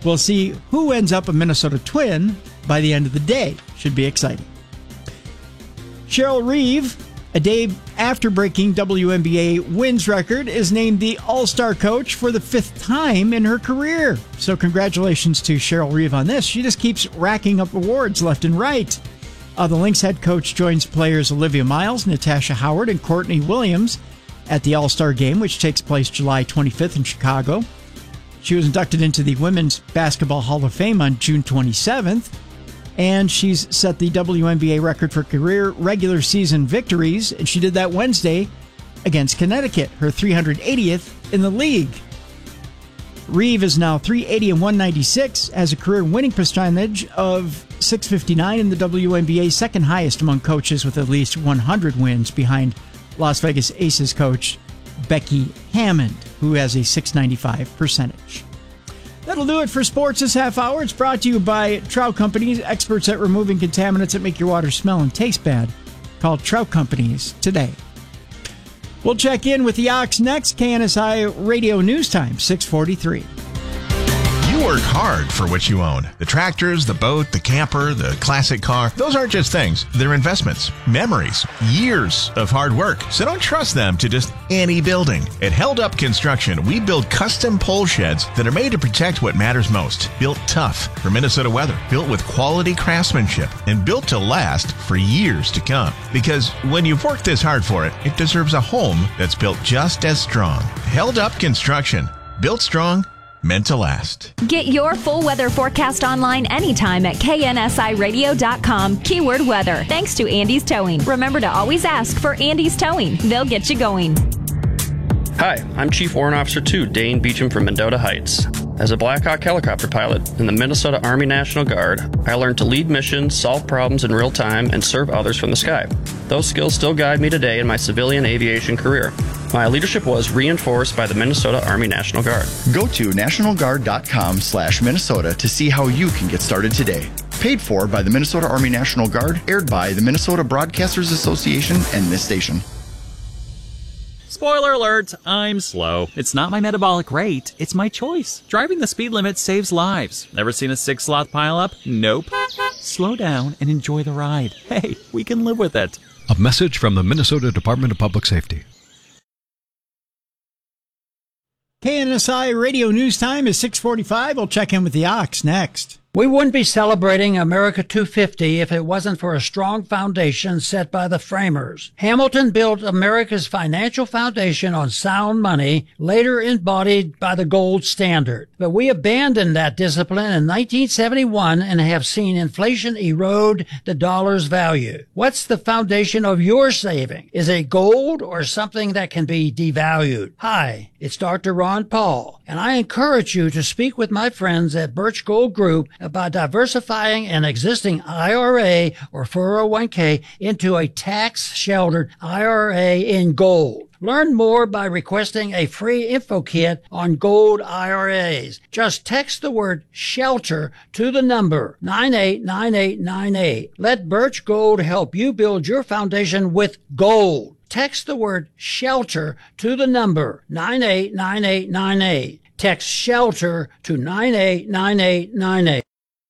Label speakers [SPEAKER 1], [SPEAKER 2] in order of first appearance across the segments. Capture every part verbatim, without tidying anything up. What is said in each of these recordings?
[SPEAKER 1] We'll see who ends up a Minnesota Twin by the end of the day. Should be exciting. Cheryl Reeve, a day after breaking W N B A wins record, is named the All-Star coach for the fifth time in her career. So congratulations to Cheryl Reeve on this. She just keeps racking up awards left and right. Uh, the Lynx head coach joins players Olivia Miles, Natasha Howard, and Courtney Williams at the All-Star Game, which takes place July twenty-fifth in Chicago. She was inducted into the Women's Basketball Hall of Fame on June twenty-seventh, and she's set the W N B A record for career regular season victories, and she did that Wednesday against Connecticut, her three hundred eightieth in the league. Reeve is now three eighty and one ninety-six, has a career winning percentage of six fifty-nine in the W N B A, second highest among coaches with at least one hundred wins, behind Las Vegas Aces coach Becky Hammond, who has a six ninety-five percentage. That'll do it for sports this half hour. It's brought to you by Trout Companies, experts at removing contaminants that make your water smell and taste bad. Call Trout Companies today. We'll check in with the Ox next. K N S I Radio News Time, six forty-three.
[SPEAKER 2] You work hard for what you own. The tractors, the boat, the camper, the classic car. Those aren't just things. They're investments, memories, years of hard work. So don't trust them to just any building. At Held Up Construction, we build custom pole sheds that are made to protect what matters most. Built tough for Minnesota weather. Built with quality craftsmanship. And built to last for years to come. Because when you've worked this hard for it, it deserves a home that's built just as strong. Held Up Construction. Built strong. Meant to last.
[SPEAKER 3] Get your full weather forecast online anytime at K N S I radio dot com, keyword weather. Thanks to Andy's Towing. Remember to always ask for Andy's Towing. They'll get you going.
[SPEAKER 4] Hi, I'm Chief Warrant Officer two, Dane Beecham from Mendota Heights. As a Black Hawk helicopter pilot in the Minnesota Army National Guard, I learned to lead missions, solve problems in real time, and serve others from the sky. Those skills still guide me today in my civilian aviation career. My leadership was reinforced by the Minnesota Army National Guard.
[SPEAKER 5] Go to national guard dot com slash Minnesota to see how you can get started today. Paid for by the Minnesota Army National Guard, aired by the Minnesota Broadcasters Association and this station.
[SPEAKER 6] Spoiler alert, I'm slow. It's not my metabolic rate, it's my choice. Driving the speed limit saves lives. Never seen a six-sloth pileup? Nope. Slow down and enjoy the ride. Hey, we can live with it.
[SPEAKER 7] A message from the Minnesota Department of Public Safety.
[SPEAKER 1] K N S I Radio News Time is six forty-five. We'll check in with the Ox next.
[SPEAKER 8] We wouldn't be celebrating America two fifty if it wasn't for a strong foundation set by the framers. Hamilton built America's financial foundation on sound money, later embodied by the gold standard. But we abandoned that discipline in nineteen seventy-one and have seen inflation erode the dollar's value. What's the foundation of your saving? Is it gold or something that can be devalued? Hi, it's Doctor Ron Paul, and I encourage you to speak with my friends at Birch Gold Group about diversifying an existing I R A or four oh one k into a tax-sheltered I R A in gold. Learn more by requesting a free info kit on gold I R As. Just text the word SHELTER to the number nine eight nine eight nine eight. Let Birch Gold help you build your foundation with gold. Text the word SHELTER to the number nine eight nine eight nine eight. Text SHELTER to nine eight nine eight nine eight.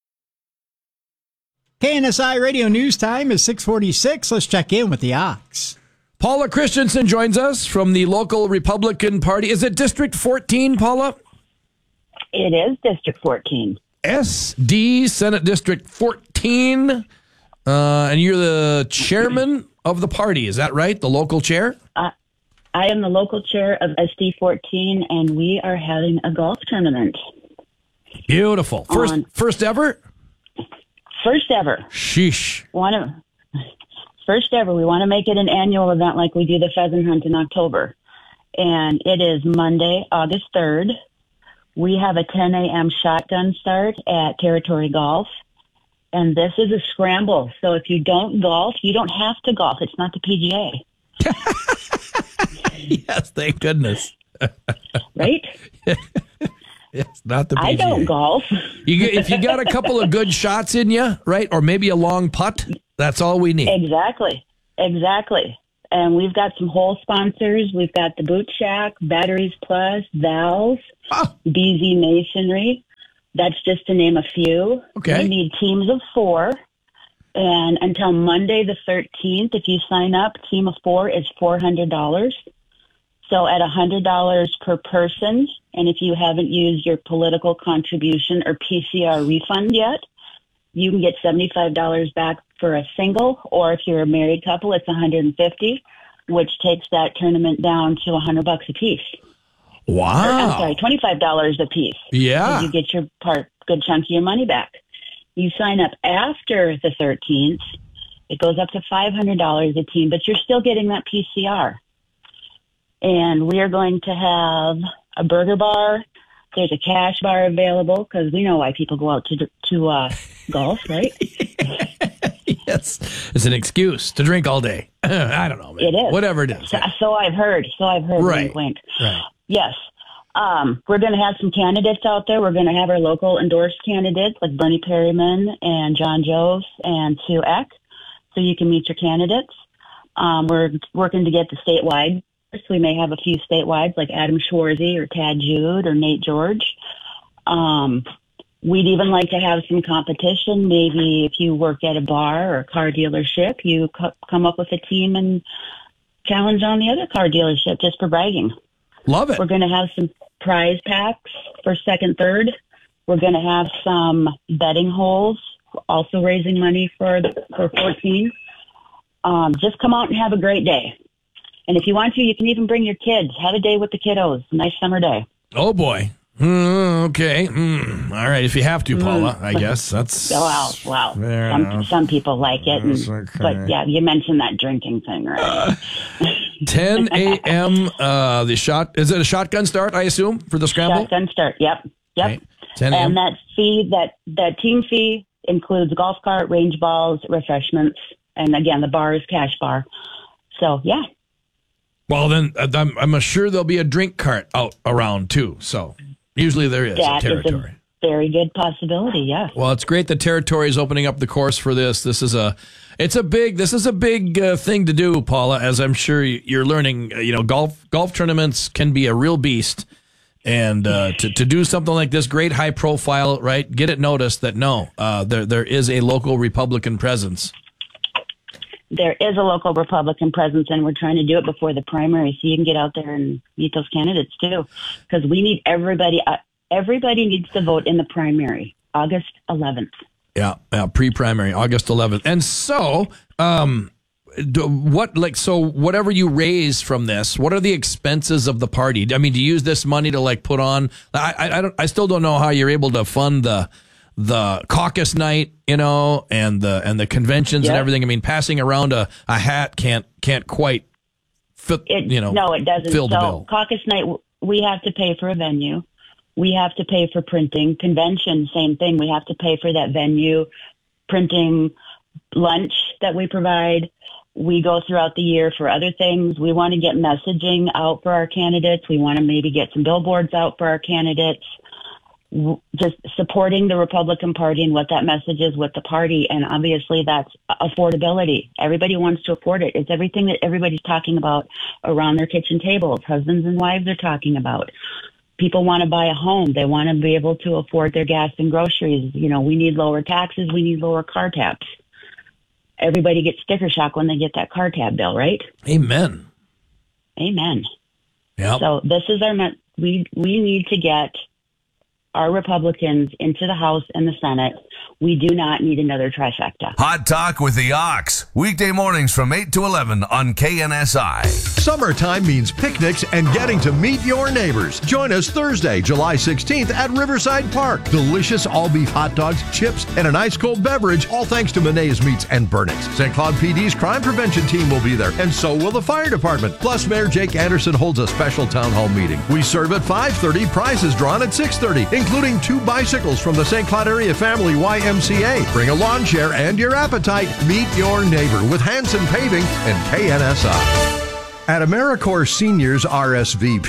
[SPEAKER 1] K N S I Radio News Time is six forty-six. Let's check in with the Ox.
[SPEAKER 9] Paula Christensen joins us from the local Republican Party. Is it District fourteen, Paula?
[SPEAKER 10] It is District fourteen.
[SPEAKER 9] S D, Senate District fourteen. Uh, and you're the chairman of the party. Is that right? The local chair?
[SPEAKER 10] Uh, I am the local chair of S D fourteen, and we are having a golf tournament.
[SPEAKER 9] Beautiful. First,
[SPEAKER 10] On,
[SPEAKER 9] first ever?
[SPEAKER 10] First ever.
[SPEAKER 9] Sheesh.
[SPEAKER 10] Want to, first ever. We want to make it an annual event like we do the pheasant hunt in October. And it is Monday, August third. We have a ten a.m. shotgun start at Territory Golf. And this is a scramble. So if you don't golf, you don't have to golf. It's not the P G
[SPEAKER 9] A. Yes, thank goodness.
[SPEAKER 10] Right?
[SPEAKER 9] It's not the P G A.
[SPEAKER 10] I don't golf.
[SPEAKER 9] You get, if you got a couple of good shots in you, right, or maybe a long putt, that's all we need.
[SPEAKER 10] Exactly. Exactly. And we've got some hole sponsors. We've got the Boot Shack, Batteries Plus, Valves,
[SPEAKER 9] oh.
[SPEAKER 10] B Z Masonry. That's just to name a few.
[SPEAKER 9] Okay.
[SPEAKER 10] We need teams of four. And until Monday the thirteenth, if you sign up, team of four is four hundred dollars. So at one hundred dollars per person, and if you haven't used your political contribution or P C R refund yet, you can get seventy-five dollars back for a single, or if you're a married couple, it's one hundred fifty dollars, which takes that tournament down to one hundred bucks a piece.
[SPEAKER 9] Wow.
[SPEAKER 10] Or, I'm sorry, twenty-five dollars a piece.
[SPEAKER 9] Yeah.
[SPEAKER 10] You get your part, good chunk of your money back. You sign up after the thirteenth, it goes up to five hundred dollars a team, but you're still getting that P C R. And we are going to have a burger bar. There's a cash bar available because we know why people go out to to uh, golf, right?
[SPEAKER 9] Yes. It's an excuse to drink all day. I don't know, man.
[SPEAKER 10] It is.
[SPEAKER 9] Whatever it is.
[SPEAKER 10] So, so I've heard. So I've heard.
[SPEAKER 9] Right.
[SPEAKER 10] Wink, wink.
[SPEAKER 9] Right.
[SPEAKER 10] Yes. Um, we're going to have some candidates out there. We're going to have our local endorsed candidates like Bernie Perryman and John Jove and Sue Eck, so you can meet your candidates. Um, we're working to get the statewide. So we may have a few statewide like Adam Schwarzy or Tad Jude or Nate George. Um, we'd even like to have some competition. Maybe if you work at a bar or a car dealership, you co- come up with a team and challenge on the other car dealership just for bragging.
[SPEAKER 9] Love it.
[SPEAKER 10] We're going to have some prize packs for second, third. We're going to have some betting holes, also raising money for the, for fourteen. Um, just come out and have a great day. And if you want to, you can even bring your kids. Have a day with the kiddos. Nice summer day.
[SPEAKER 9] Oh, boy. Mm, okay. Mm. All right. If you have to, Paula, mm. I guess that's...
[SPEAKER 10] Wow, wow. Some, some people like it. And, okay. But, yeah, you mentioned that drinking thing, right?
[SPEAKER 9] Uh, ten a.m. Uh, the shot... Is it a shotgun start, I assume, for the scramble?
[SPEAKER 10] Shotgun start, yep. Yep.
[SPEAKER 9] Okay. ten a.m.
[SPEAKER 10] And that fee, that, that team fee includes golf cart, range balls, refreshments, and, again, the bar is cash bar. So, yeah.
[SPEAKER 9] Well, then I'm, I'm sure there'll be a drink cart out around, too, so... Usually there is
[SPEAKER 10] that
[SPEAKER 9] a territory.
[SPEAKER 10] Is a very good possibility, yeah.
[SPEAKER 9] Well, it's great the territory is opening up the course for this. This is a, it's a big, this is a big uh, thing to do, Paula. As I'm sure you're learning, you know, golf golf tournaments can be a real beast, and uh, to to do something like this, great high profile, right? Get it noticed that no, uh, there there is a local Republican presence.
[SPEAKER 10] There is a local Republican presence, and we're trying to do it before the primary so you can get out there and meet those candidates, too. Because we need everybody, uh, everybody needs to vote in the primary, August eleventh.
[SPEAKER 9] Yeah, yeah, pre-primary, August eleventh. And so, um, do, what, like, so whatever you raise from this, what are the expenses of the party? I mean, do you use this money to, like, put on, I, I, I don't, I still don't know how you're able to fund the, the caucus night, you know, and the and the conventions
[SPEAKER 10] yep.
[SPEAKER 9] and everything. I mean, passing around a, a hat can't can't quite fit,
[SPEAKER 10] it,
[SPEAKER 9] you know,
[SPEAKER 10] no, it doesn't.
[SPEAKER 9] fill the
[SPEAKER 10] so
[SPEAKER 9] bill.
[SPEAKER 10] Caucus night, we have to pay for a venue. We have to pay for printing. Convention, same thing. We have to pay for that venue, printing, lunch that we provide. We go throughout the year for other things. We want to get messaging out for our candidates. We want to maybe get some billboards out for our candidates. Just supporting the Republican Party and what that message is with the party. And obviously that's affordability. Everybody wants to afford it. It's everything that everybody's talking about around their kitchen tables. Husbands and wives are talking about. People want to buy a home. They want to be able to afford their gas and groceries. You know, we need lower taxes. We need lower car tabs. Everybody gets sticker shock when they get that car tab bill, right?
[SPEAKER 9] Amen.
[SPEAKER 10] Amen.
[SPEAKER 9] Yep.
[SPEAKER 10] So this is our, we, we need to get our Republicans into the House and the Senate. We do not need another trifecta.
[SPEAKER 11] Hot Talk with the Ox. Weekday mornings from eight to eleven on K N S I.
[SPEAKER 12] Summertime means picnics and getting to meet your neighbors. Join us Thursday, July sixteenth at Riverside Park. Delicious all-beef hot dogs, chips, and an ice-cold beverage, all thanks to Monet's Meats and Burnix. Saint Cloud P D's crime prevention team will be there, and so will the fire department. Plus, Mayor Jake Anderson holds a special town hall meeting. We serve at five thirty, prizes drawn at six thirty, including two bicycles from the Saint Cloud Area Family Y M C A. Bring a lawn chair and your appetite. Meet your neighbor with Hanson Paving and K N S I. At AmeriCorps Seniors R S V P,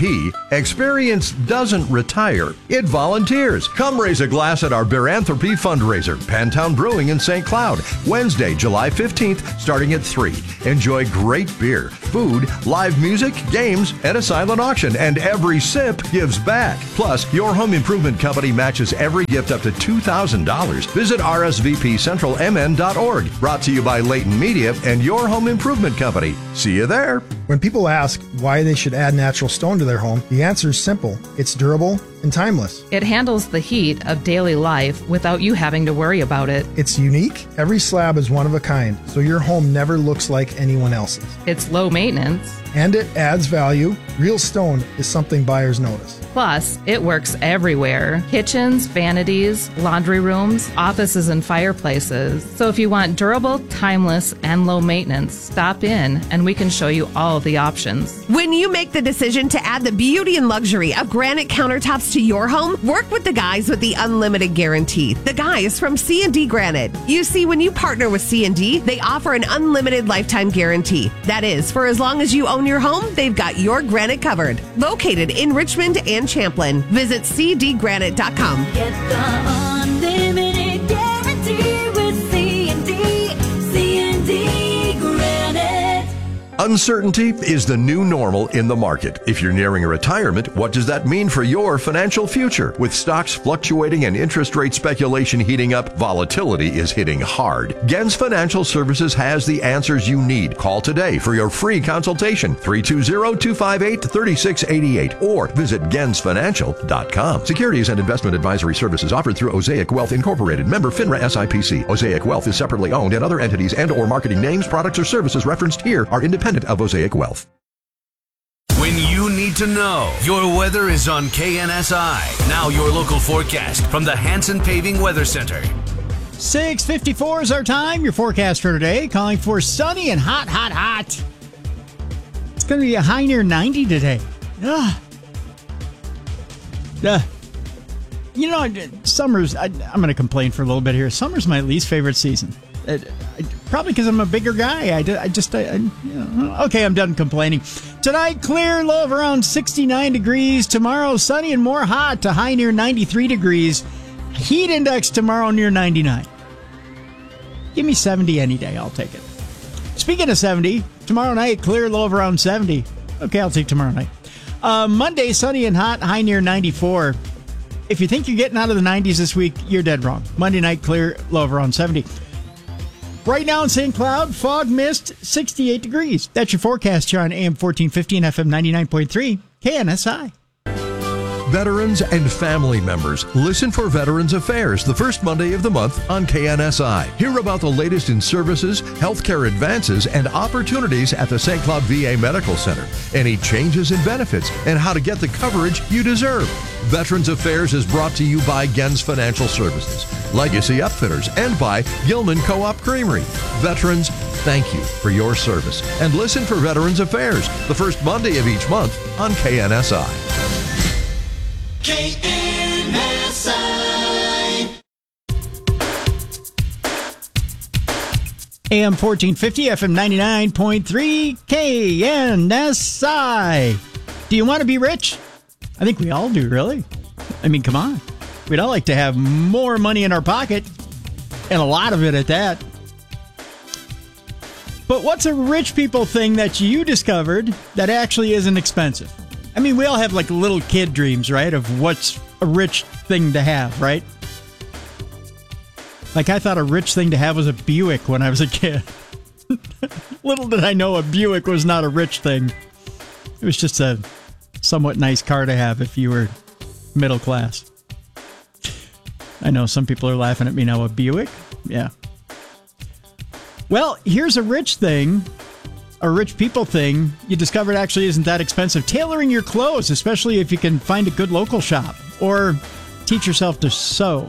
[SPEAKER 12] Experience doesn't retire, it volunteers. Come raise a glass at our Beeranthropy fundraiser, Pantown Brewing in Saint Cloud, Wednesday, July fifteenth, starting at three. Enjoy great beer, food, live music, games, and a silent auction, and every sip gives back. Plus, your home improvement company matches every gift up to two thousand dollars. Visit R S V P central M N dot org. Brought to you by Leighton Media and your home improvement company. See you there.
[SPEAKER 13] When people ask why they should add natural stone to their home, the answer is simple. It's durable and timeless.
[SPEAKER 14] It handles the heat of daily life without you having to worry about it.
[SPEAKER 13] It's unique. Every slab is one of a kind, so your home never looks like anyone else's.
[SPEAKER 14] It's low maintenance.
[SPEAKER 13] And it adds value. Real stone is something buyers notice.
[SPEAKER 14] Plus, it works everywhere. Kitchens, vanities, laundry rooms, offices, and fireplaces. So if you want durable, timeless, and low maintenance, stop in and we can show you all the options.
[SPEAKER 15] When you make the decision to add the beauty and luxury of granite countertops to your home, work with the guys with the unlimited guarantee. The guys from C and D Granite. You see, when you partner with C and D, they offer an unlimited lifetime guarantee. That is, for as long as you own your home, they've got your granite covered. Located in Richmond and Champlin. Visit c d granite dot com.
[SPEAKER 16] Get the unlimited guarantee with C and D. C and D Granite.
[SPEAKER 12] Uncertainty is the new normal in the market. If you're nearing a retirement, what does that mean for your financial future? With stocks fluctuating and interest rate speculation heating up, volatility is hitting hard. Gens Financial Services has the answers you need. Call today for your free consultation, three two zero, two five eight, three six eight eight, or visit gens financial dot com. Securities and investment advisory services offered through Osaic Wealth Incorporated, member FINRA S I P C. Osaic Wealth is separately owned, and other entities and or marketing names, products, or services referenced here are independent of Osaic Wealth.
[SPEAKER 11] When you need to know, your weather is on K N S I. Now your local forecast from the Hanson Paving Weather Center.
[SPEAKER 1] six fifty-four is our time. Your forecast for today, calling for sunny and hot, hot, hot. It's going to be a high near ninety today. Ugh. Uh, you know, summer's, I, I'm going to complain for a little bit here. Summer's my least favorite season. Uh, probably because I'm a bigger guy. I, I just, I, I, you know, okay, I'm done complaining. Tonight, clear, low of around sixty-nine degrees. Tomorrow, sunny and more hot to high near ninety-three degrees. Heat index tomorrow near ninety-nine. Give me seventy any day. I'll take it. Speaking of seventy, tomorrow night, clear, low of around seventy. Okay, I'll take tomorrow night. Uh, Monday, sunny and hot, high near ninety-four. If you think you're getting out of the nineties this week, you're dead wrong. Monday night, clear, low of around seventy. Right now in Saint Cloud, fog, mist, sixty-eight degrees. That's your forecast here on A M fourteen fifty and F M ninety-nine point three, K N S I.
[SPEAKER 12] Veterans and family members, listen for Veterans Affairs the first Monday of the month on K N S I. Hear about the latest in services, healthcare advances, and opportunities at the Saint Cloud V A Medical Center. Any changes in benefits and how to get the coverage you deserve. Veterans Affairs is brought to you by Gens Financial Services, Legacy Upfitters, and by Gilman Co-op Creamery. Veterans, thank you for your service. And listen for Veterans Affairs the first Monday of each month on K N S I.
[SPEAKER 16] K N S I.
[SPEAKER 1] A M fourteen fifty, F M ninety-nine point three, K N S I. Do you want to be rich? I think we all do, really. I mean, come on. We'd all like to have more money in our pocket, and a lot of it at that. But what's a rich people thing that you discovered that actually isn't expensive? I mean, we all have like little kid dreams, right? Of what's a rich thing to have, right? Like I thought a rich thing to have was a Buick when I was a kid. Little did I know a Buick was not a rich thing. It was just a somewhat nice car to have if you were middle class. I know some people are laughing at me now. A Buick? Yeah. Well, here's a rich thing. A rich people thing you discovered actually isn't that expensive. Tailoring your clothes, especially if you can find a good local shop, or teach yourself to sew.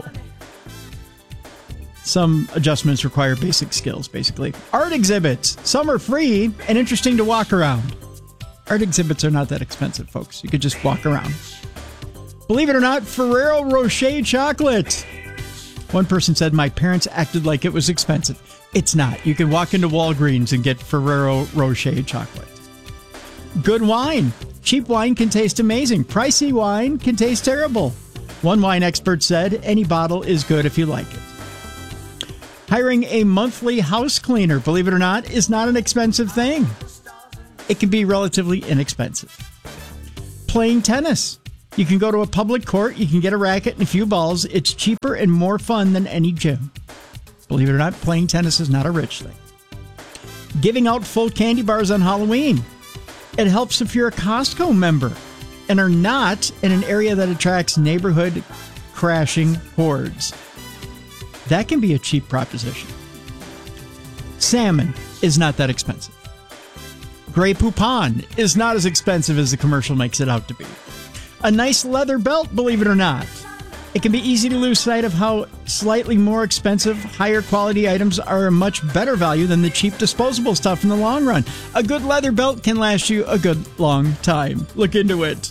[SPEAKER 1] Some adjustments require basic skills, basically. Art exhibits. Some are free and interesting to walk around. Art exhibits are not that expensive, folks. You could just walk around. Believe it or not, Ferrero Rocher chocolate. One person said, my parents acted like it was expensive. It's not. You can walk into Walgreens and get Ferrero Rocher chocolate. Good wine. Cheap wine can taste amazing. Pricey wine can taste terrible. One wine expert said, any bottle is good if you like it. Hiring a monthly house cleaner, believe it or not, is not an expensive thing. It can be relatively inexpensive. Playing tennis. You can go to a public court, you can get a racket and a few balls. It's cheaper and more fun than any gym. Believe it or not, playing tennis is not a rich thing. Giving out full candy bars on Halloween. It helps if you're a Costco member and are not in an area that attracts neighborhood crashing hordes. That can be a cheap proposition. Salmon is not that expensive. Grey Poupon is not as expensive as the commercial makes it out to be. A nice leather belt, believe it or not. It can be easy to lose sight of how slightly more expensive, higher quality items are a much better value than the cheap disposable stuff in the long run. A good leather belt can last you a good long time. Look into it.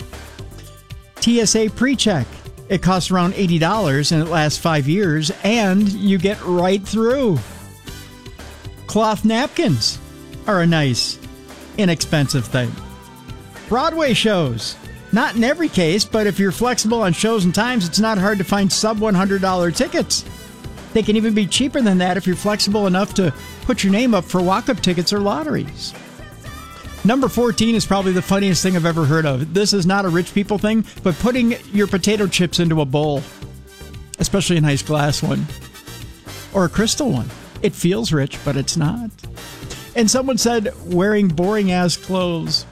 [SPEAKER 1] T S A PreCheck. It costs around eighty dollars and it lasts five years, and you get right through. Cloth napkins are a nice, inexpensive thing. Broadway shows. Not in every case, but if you're flexible on shows and times, it's not hard to find sub one hundred dollars tickets. They can even be cheaper than that if you're flexible enough to put your name up for walk-up tickets or lotteries. Number fourteen is probably the funniest thing I've ever heard of. This is not a rich people thing, but putting your potato chips into a bowl, especially a nice glass one, or a crystal one. It feels rich, but it's not. And someone said, wearing boring-ass clothes.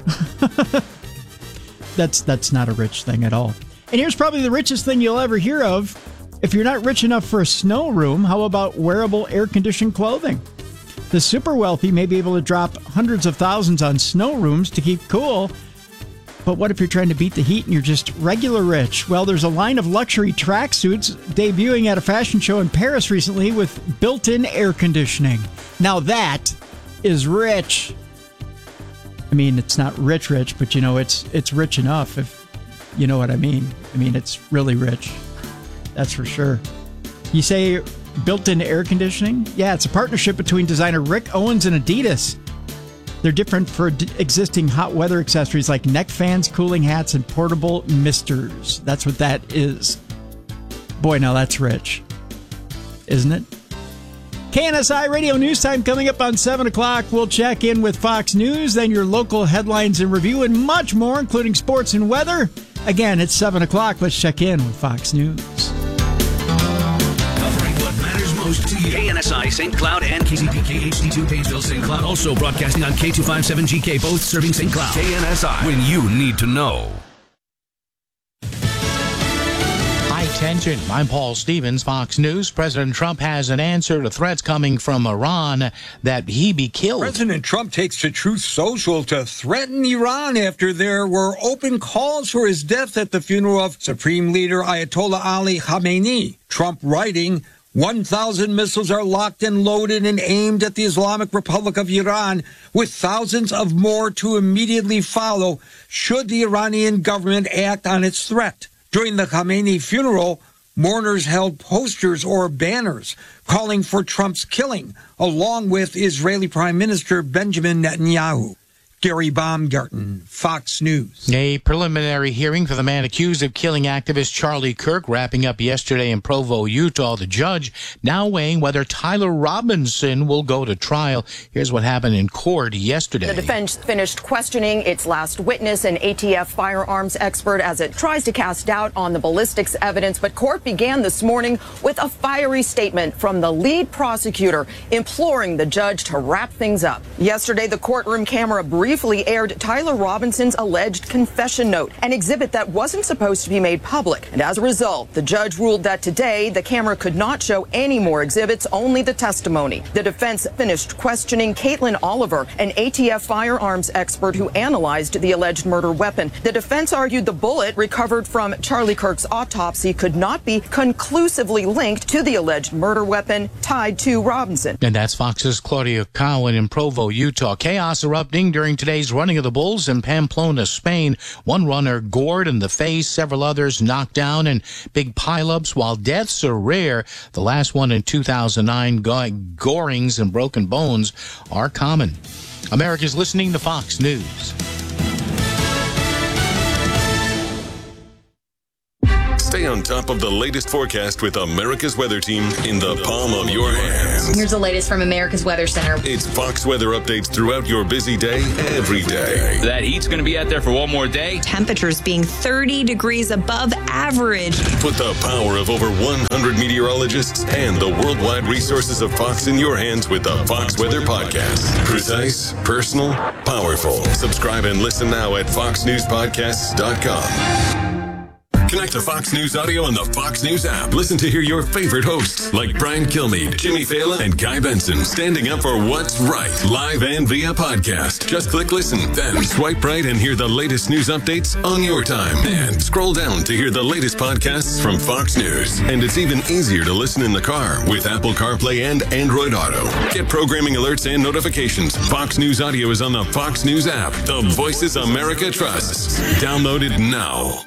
[SPEAKER 1] That's that's not a rich thing at all. And here's probably the richest thing you'll ever hear of. If you're not rich enough for a snow room, how about wearable air-conditioned clothing? The super wealthy may be able to drop hundreds of thousands on snow rooms to keep cool. But what if you're trying to beat the heat and you're just regular rich? Well, there's a line of luxury tracksuits debuting at a fashion show in Paris recently with built-in air conditioning. Now that is rich. I mean, it's not rich, rich, but, you know, it's it's rich enough, if you know what I mean. I mean, it's really rich. That's for sure. You say built-in air conditioning? Yeah, it's a partnership between designer Rick Owens and Adidas. They're different for d- existing hot weather accessories like neck fans, cooling hats, and portable misters. That's what that is. Boy, now that's rich. Isn't it? K N S I Radio News Time coming up on seven o'clock. We'll check in with Fox News, then your local headlines and review, and much more, including sports and weather. Again, it's seven o'clock. Let's check in with Fox News.
[SPEAKER 11] Covering what matters most to you. K N S I Saint Cloud and K Z P K H D two Painesville Saint Cloud. Also broadcasting on K two fifty-seven G K, both serving Saint Cloud. K N S I, when you need to know.
[SPEAKER 17] Attention. I'm Paul Stevens, Fox News. President Trump has an answer to threats coming from Iran that he be killed.
[SPEAKER 18] President Trump takes to Truth Social to threaten Iran after there were open calls for his death at the funeral of Supreme Leader Ayatollah Ali Khamenei. Trump writing, one thousand missiles are locked and loaded and aimed at the Islamic Republic of Iran, with thousands of more to immediately follow should the Iranian government act on its threat. During the Khamenei funeral, mourners held posters or banners calling for Trump's killing, along with Israeli Prime Minister Benjamin Netanyahu. Gary Baumgarten, Fox News.
[SPEAKER 17] A preliminary hearing for the man accused of killing activist Charlie Kirk wrapping up yesterday in Provo, Utah. The judge now weighing whether Tyler Robinson will go to trial. Here's what happened in court yesterday.
[SPEAKER 19] The defense finished questioning its last witness, an A T F firearms expert, as it tries to cast doubt on the ballistics evidence. But court began this morning with a fiery statement from the lead prosecutor imploring the judge to wrap things up. Yesterday, the courtroom camera briefly briefly aired Tyler Robinson's alleged confession note, an exhibit that wasn't supposed to be made public. And as a result, the judge ruled that today the camera could not show any more exhibits, only the testimony. The defense finished questioning Caitlin Oliver, an A T F firearms expert who analyzed the alleged murder weapon. The defense argued the bullet recovered from Charlie Kirk's autopsy could not be conclusively linked to the alleged murder weapon tied to Robinson.
[SPEAKER 17] And that's Fox's Claudia Cowan in Provo, Utah. Chaos erupting during today's running of the bulls in Pamplona, Spain. One runner gored in the face, several others knocked down in big pileups. While deaths are rare, the last one in two thousand nine, gorings and broken bones are common. America's listening to Fox News.
[SPEAKER 20] top of the latest forecast with America's Weather Team in the palm of your hands.
[SPEAKER 21] Here's the latest from America's Weather Center.
[SPEAKER 20] It's Fox weather updates throughout your busy day, every day.
[SPEAKER 22] That heat's going to be out there for one more day.
[SPEAKER 23] Temperatures being thirty degrees above average.
[SPEAKER 20] Put the power of over one hundred meteorologists and the worldwide resources of Fox in your hands with the Fox Weather Podcast. Precise, personal, powerful. Subscribe and listen now at fox news podcasts dot com. Connect to Fox News Audio on the Fox News app. Listen to hear your favorite hosts like Brian Kilmeade, Jimmy Fallon, and Guy Benson standing up for what's right, live and via podcast. Just click listen, then swipe right and hear the latest news updates on your time. And scroll down to hear the latest podcasts from Fox News. And it's even easier to listen in the car with Apple CarPlay and Android Auto. Get programming alerts and notifications. Fox News Audio is on the Fox News app. The voices America trusts. Download it now.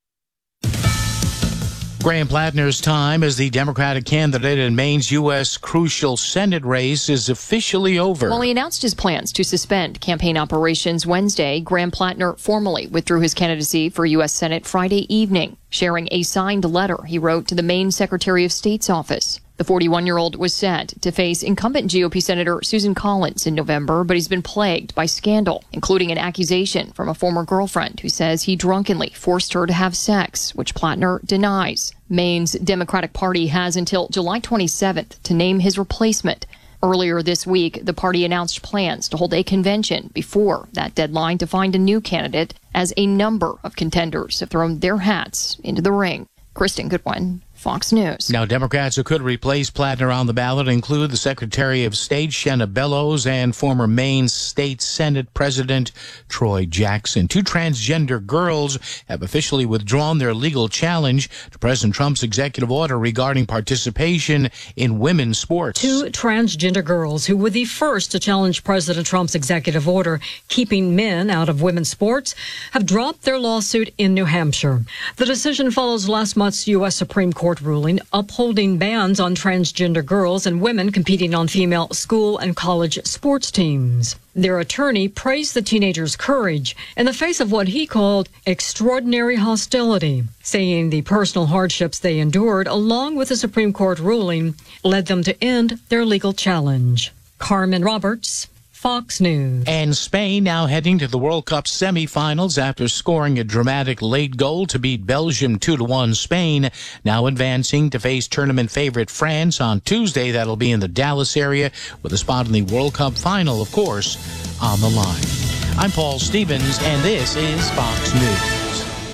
[SPEAKER 17] Graham Plattner's time as the Democratic candidate in Maine's U S crucial Senate race is officially over.
[SPEAKER 24] While he announced his plans to suspend campaign operations Wednesday, Graham Plattner formally withdrew his candidacy for U S Senate Friday evening, sharing a signed letter he wrote to the Maine Secretary of State's office. The forty-one-year-old was set to face incumbent G O P Senator Susan Collins in November, but he's been plagued by scandal, including an accusation from a former girlfriend who says he drunkenly forced her to have sex, which Plattner denies. Maine's Democratic Party has until July twenty-seventh to name his replacement. Earlier this week, the party announced plans to hold a convention before that deadline to find a new candidate, as a number of contenders have thrown their hats into the ring. Kristen Goodwin, Fox News.
[SPEAKER 17] Now, Democrats who could replace Plattner on the ballot include the Secretary of State, Shenna Bellows, and former Maine State Senate President Troy Jackson. Two transgender girls have officially withdrawn their legal challenge to President Trump's executive order regarding participation in women's sports.
[SPEAKER 25] Two transgender girls who were the first to challenge President Trump's executive order keeping men out of women's sports have dropped their lawsuit in New Hampshire. The decision follows last month's U S Supreme Court ruling upholding bans on transgender girls and women competing on female school and college sports teams. Their attorney praised the teenagers' courage in the face of what he called extraordinary hostility, saying the personal hardships they endured, along with the Supreme Court ruling, led them to end their legal challenge. Carmen Roberts, Fox News.
[SPEAKER 17] And Spain now heading to the World Cup semifinals after scoring a dramatic late goal to beat Belgium two to one. Spain now advancing to face tournament favorite France on Tuesday. That'll be in the Dallas area with a spot in the World Cup final, of course, on the line. I'm Paul Stevens, and this is Fox News.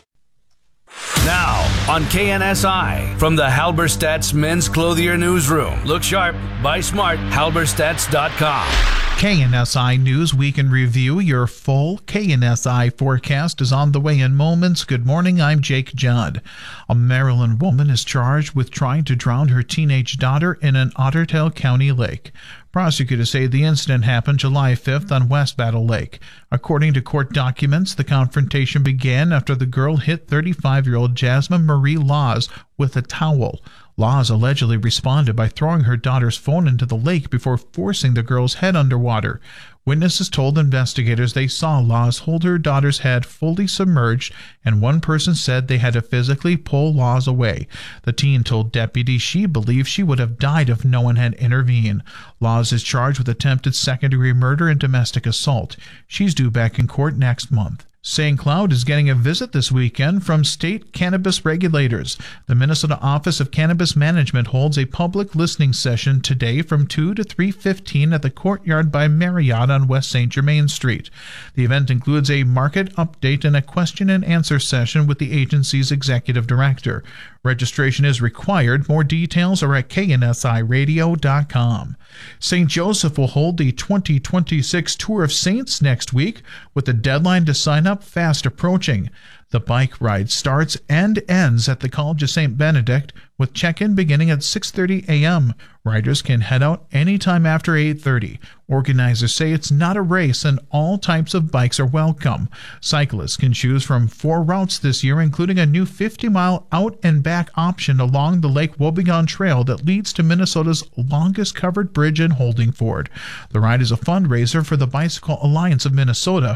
[SPEAKER 11] Now, on K N S I, from the Halberstadt's Men's Clothier Newsroom. Look sharp, buy smart, halberstadts dot com.
[SPEAKER 26] K N S I News Week in Review. Your full K N S I forecast is on the way in moments. Good morning, I'm Jake Judd. A Maryland woman is charged with trying to drown her teenage daughter in an Otter Tail County lake. Prosecutors say the incident happened July fifth on West Battle Lake. According to court documents, the confrontation began after the girl hit thirty-five-year-old Jasmine Marie Laws with a towel. Laws allegedly responded by throwing her daughter's phone into the lake before forcing the girl's head underwater. Witnesses told investigators they saw Laws hold her daughter's head fully submerged, and one person said they had to physically pull Laws away. The teen told deputies she believed she would have died if no one had intervened. Laws is charged with attempted second-degree murder and domestic assault. She's due back in court next month. Saint Cloud is getting a visit this weekend from state cannabis regulators. The Minnesota Office of Cannabis Management holds a public listening session today from two to three fifteen at the Courtyard by Marriott on West Saint Germain Street. The event includes a market update and a question and answer session with the agency's executive director. Registration is required. More details are at K N S I radio dot com. Saint Joseph will hold the twenty twenty-six Tour of Saints next week, with the deadline to sign up fast approaching. The bike ride starts and ends at the College of Saint Benedict, with check-in beginning at six thirty a.m. Riders can head out anytime after eight thirty. Organizers say it's not a race and all types of bikes are welcome. Cyclists can choose from four routes this year, including a new fifty-mile out-and-back option along the Lake Wobegon Trail that leads to Minnesota's longest covered bridge in Holdingford. The ride is a fundraiser for the Bicycle Alliance of Minnesota.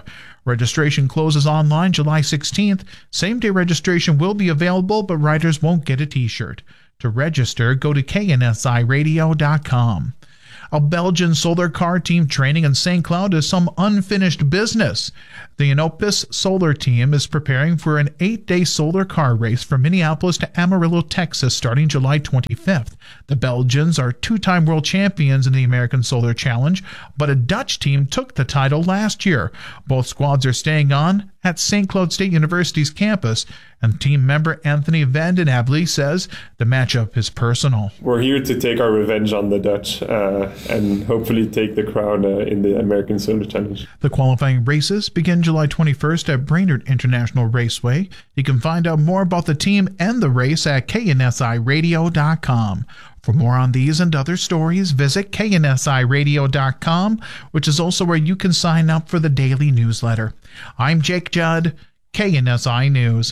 [SPEAKER 26] Registration closes online July sixteenth. Same-day registration will be available, but riders won't get a t-shirt. To register, go to K N S I radio dot com. A Belgian solar car team training in Saint Cloud is some unfinished business. The Inopus solar team is preparing for an eight-day solar car race from Minneapolis to Amarillo, Texas, starting July twenty-fifth. The Belgians are two-time world champions in the American Solar Challenge, but a Dutch team took the title last year. Both squads are staying on at Saint Cloud State University's campus, and team member Anthony Van den Abbey says the matchup is personal.
[SPEAKER 2] We're here to take our revenge on the Dutch uh, and hopefully take the crown uh, in the American Solar Challenge.
[SPEAKER 26] The qualifying races begin July twenty-first at Brainerd International Raceway. You can find out more about the team and the race at K N S I radio dot com. For more on these and other stories, visit K N S I radio dot com, which is also where you can sign up for the daily newsletter. I'm Jake Judd, K N S I News.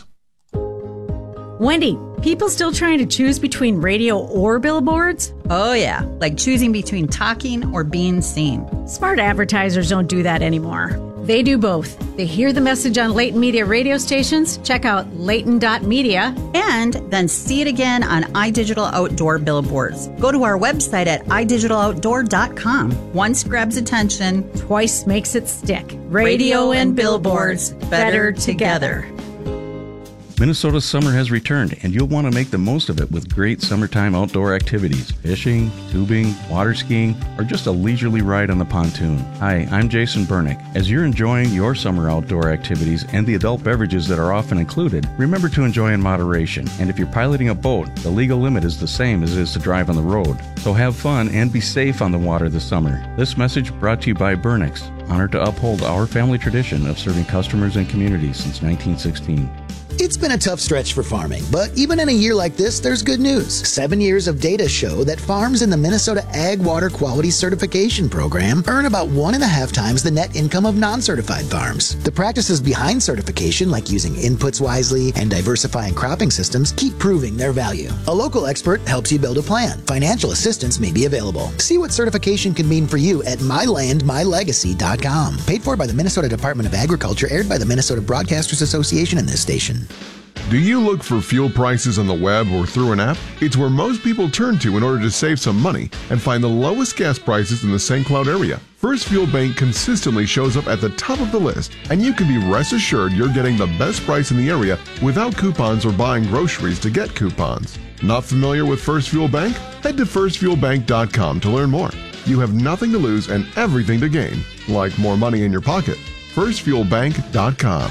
[SPEAKER 3] Wendy, people still trying to choose between radio or billboards?
[SPEAKER 4] Oh yeah, like choosing between talking or being seen.
[SPEAKER 3] Smart advertisers don't do that anymore. They do both. They hear the message on Leighton Media radio stations, check out leighton dot media,
[SPEAKER 4] and then see it again on iDigital Outdoor billboards. Go to our website at i digital outdoor dot com. Once grabs attention,
[SPEAKER 3] twice makes it stick. Radio,
[SPEAKER 4] radio and billboards, better together.
[SPEAKER 5] Minnesota's summer has returned, and you'll want to make the most of it with great summertime outdoor activities, fishing, tubing, water skiing, or just a leisurely ride on the pontoon. Hi, I'm Jason Bernick. As you're enjoying your summer outdoor activities and the adult beverages that are often included, remember to enjoy in moderation. And if you're piloting a boat, the legal limit is the same as it is to drive on the road. So have fun and be safe on the water this summer. This message brought to you by Bernick's, honored to uphold our family tradition of serving customers and communities since nineteen sixteen.
[SPEAKER 6] It's been a tough stretch for farming, but even in a year like this, there's good news. Seven years of data show that farms in the Minnesota Ag Water Quality Certification Program earn about one and a half times the net income of non-certified farms. The practices behind certification, like using inputs wisely and diversifying cropping systems, keep proving their value. A local expert helps you build a plan. Financial assistance may be available. See what certification can mean for you at my land my legacy dot com. Paid for by the Minnesota Department of Agriculture, aired by the Minnesota Broadcasters Association and this station.
[SPEAKER 7] Do you look for fuel prices on the web or through an app? It's where most people turn to in order to save some money and find the lowest gas prices in the Saint Cloud area. First Fuel Bank consistently shows up at the top of the list, and you can be rest assured you're getting the best price in the area without coupons or buying groceries to get coupons. Not familiar with First Fuel Bank? Head to first fuel bank dot com to learn more. You have nothing to lose and everything to gain, like more money in your pocket. first fuel bank dot com.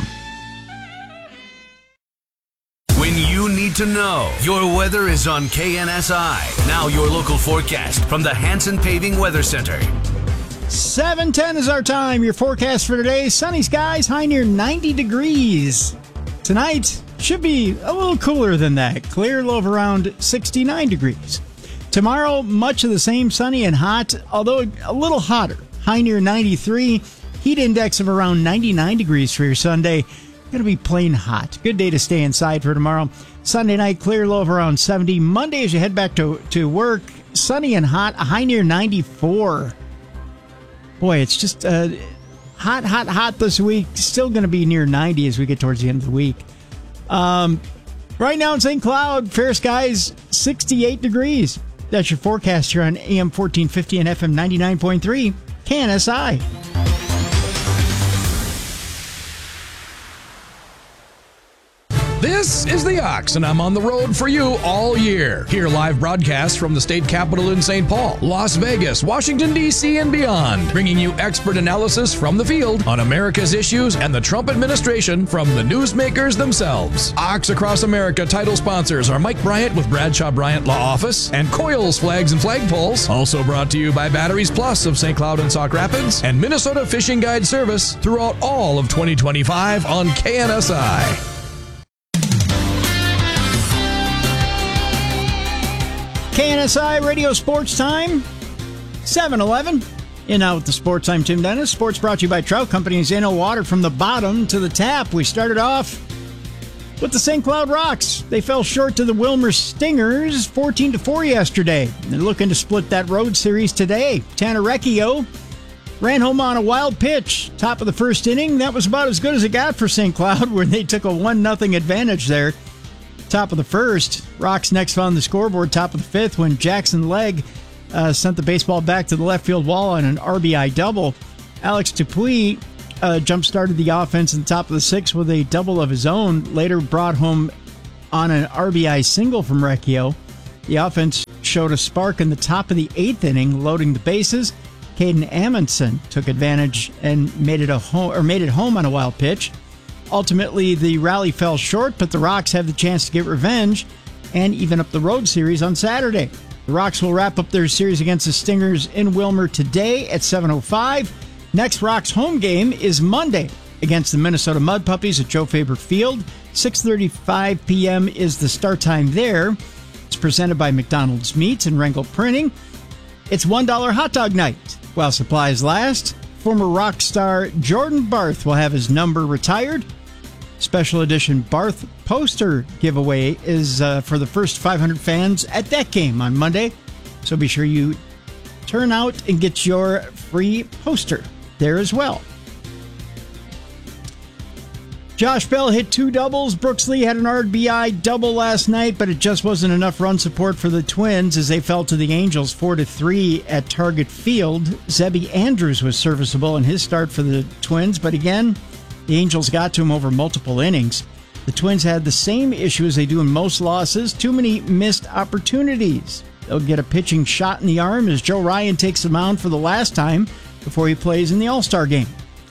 [SPEAKER 11] When you need to know, your weather is on K N S I. Now your local forecast from the Hanson Paving Weather Center.
[SPEAKER 1] seven ten is our time. Your forecast for today, sunny skies, high near ninety degrees. Tonight should be a little cooler than that. Clear, low of around sixty-nine degrees. Tomorrow, much of the same, sunny and hot, although a little hotter. High near ninety-three. Heat index of around ninety-nine degrees for your Sunday. Going to be plain hot. Good day to stay inside for tomorrow. Sunday night, clear, low of around seventy. Monday, as you head back to, to work, sunny and hot, a high near ninety-four. Boy, it's just uh, hot, hot, hot this week. Still going to be near ninety as we get towards the end of the week. Um, right now in Saint Cloud, fair skies, sixty-eight degrees. That's your forecast here on A M fourteen fifty and F M ninety-nine point three, K N S I.
[SPEAKER 9] This is The Ox, and I'm on the road for you all year. Hear live broadcasts from the state capitol in Saint Paul, Las Vegas, Washington, D C, and beyond, bringing you expert analysis from the field on America's issues and the Trump administration from the newsmakers themselves. Ox Across America title sponsors are Mike Bryant with Bradshaw Bryant Law Office and Coils Flags and Flagpoles. Also brought to you by Batteries Plus of Saint Cloud and Sauk Rapids and Minnesota Fishing Guide Service throughout all of twenty twenty-five on K N S I.
[SPEAKER 1] K N S I Radio Sports Time, seven eleven. In out with the Sports Time, Tim Dennis. Sports brought to you by Trout Company and Zano Water from the bottom to the tap. We started off with the Saint Cloud Rocks. They fell short to the Wilmer Stingers, fourteen to four yesterday. They're looking to split that road series today. Tanner Recchio ran home on a wild pitch. Top of the first inning. That was about as good as it got for Saint Cloud, where they took a one nothing advantage there. Top of the first. Rocks next found the scoreboard top of the fifth when Jackson Legg uh, sent the baseball back to the left field wall on an R B I double. Alex Dupuis uh, jump-started the offense in the top of the sixth with a double of his own. Later brought home on an R B I single from Recchio. The offense showed a spark in the top of the eighth inning, loading the bases. Caden Amundsen took advantage and made it a home, or made it home on a wild pitch. Ultimately, the rally fell short, but the Rocks have the chance to get revenge and even up the road series on Saturday. The Rocks will wrap up their series against the Stingers in Wilmer today at seven oh five. Next Rocks home game is Monday against the Minnesota Mud Puppies at Joe Faber Field. six thirty-five p.m. is the start time there. It's presented by McDonald's Meats and Rengel Printing. It's one dollar hot dog night while supplies last. Former rock star Jordan Barth will have his number retired. Special edition Barth poster giveaway is uh, for the first five hundred fans at that game on Monday. So be sure you turn out and get your free poster there as well. Josh Bell hit two doubles. Brooks Lee had an R B I double last night, but it just wasn't enough run support for the Twins as they fell to the Angels four to three at Target Field. Zebby Andrews was serviceable in his start for the Twins, but again, the Angels got to him over multiple innings. The Twins had the same issue as they do in most losses, too many missed opportunities. They'll get a pitching shot in the arm as Joe Ryan takes the mound for the last time before he plays in the All-Star game.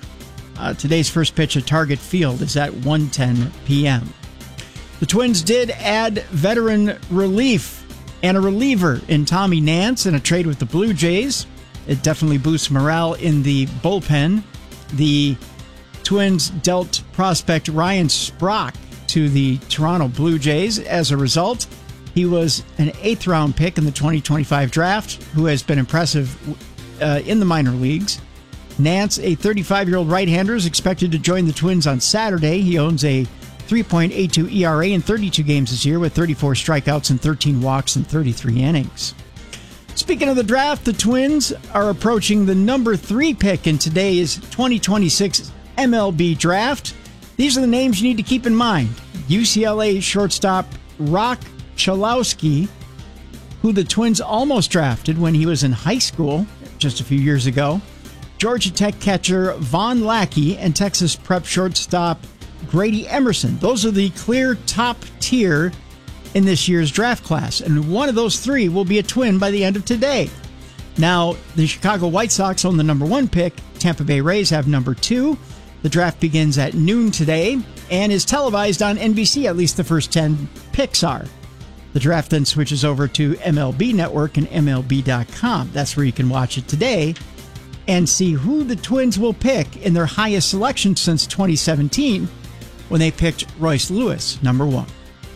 [SPEAKER 1] Uh, today's first pitch at Target Field is at one ten p.m. The Twins did add veteran relief and a reliever in Tommy Nance in a trade with the Blue Jays. It definitely boosts morale in the bullpen. The Twins dealt prospect Ryan Sprock to the Toronto Blue Jays. As a result, he was an eighth round pick in the twenty twenty-five draft who has been impressive uh, in the minor leagues. Nance, a thirty-five-year-old right-hander, is expected to join the Twins on Saturday. He owns a three point eight two E R A in thirty-two games this year with thirty-four strikeouts and thirteen walks in thirty-three innings. Speaking of the draft, the Twins are approaching the number three pick in today's twenty twenty-six M L B draft. These are the names you need to keep in mind. U C L A shortstop Rock Chalowski, who the Twins almost drafted when he was in high school just a few years ago. Georgia Tech catcher Von Lackey and Texas Prep shortstop Grady Emerson. Those are the clear top tier in this year's draft class, and one of those three will be a Twin by the end of today. Now, the Chicago White Sox own the number one pick. Tampa Bay Rays have number two. The draft begins at noon today and is televised on N B C. At least the first ten picks are. The draft then switches over to M L B Network and M L B dot com. That's where you can watch it today and see who the Twins will pick in their highest selection since twenty seventeen when they picked Royce Lewis, number one.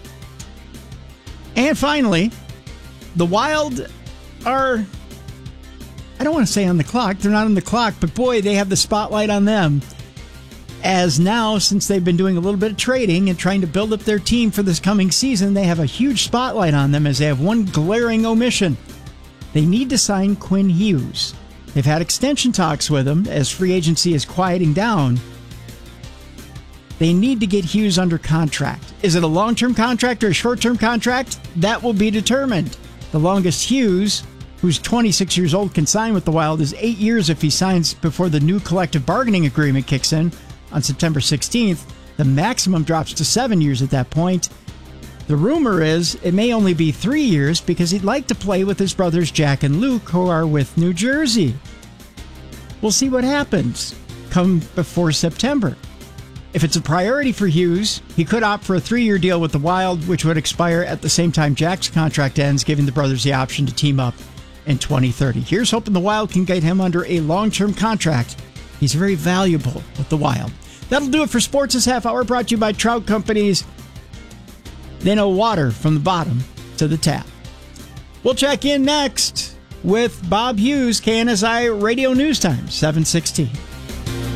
[SPEAKER 1] And finally, the Wild are, I don't want to say on the clock, they're not on the clock, but boy, they have the spotlight on them. As now, since they've been doing a little bit of trading and trying to build up their team for this coming season, they have a huge spotlight on them as they have one glaring omission. They need to sign Quinn Hughes. They've had extension talks with him as free agency is quieting down. They need to get Hughes under contract. Is it a long-term contract or a short-term contract? That will be determined. The longest Hughes, who's twenty-six years old, can sign with the Wild is eight years if he signs before the new collective bargaining agreement kicks in on September sixteenth. The maximum drops to seven years at that point. The rumor is it may only be three years because he'd like to play with his brothers Jack and Luke, who are with New Jersey. We'll see what happens come before September. If it's a priority for Hughes, he could opt for a three-year deal with the Wild, which would expire at the same time Jack's contract ends, giving the brothers the option to team up in twenty thirty. Here's hoping the Wild can get him under a long-term contract. He's very valuable with the Wild. That'll do it for Sports this half hour, brought to you by Trout Companies. They know water from the bottom to the tap. We'll check in next with Bob Hughes, K N S I Radio News Time, seven sixteen.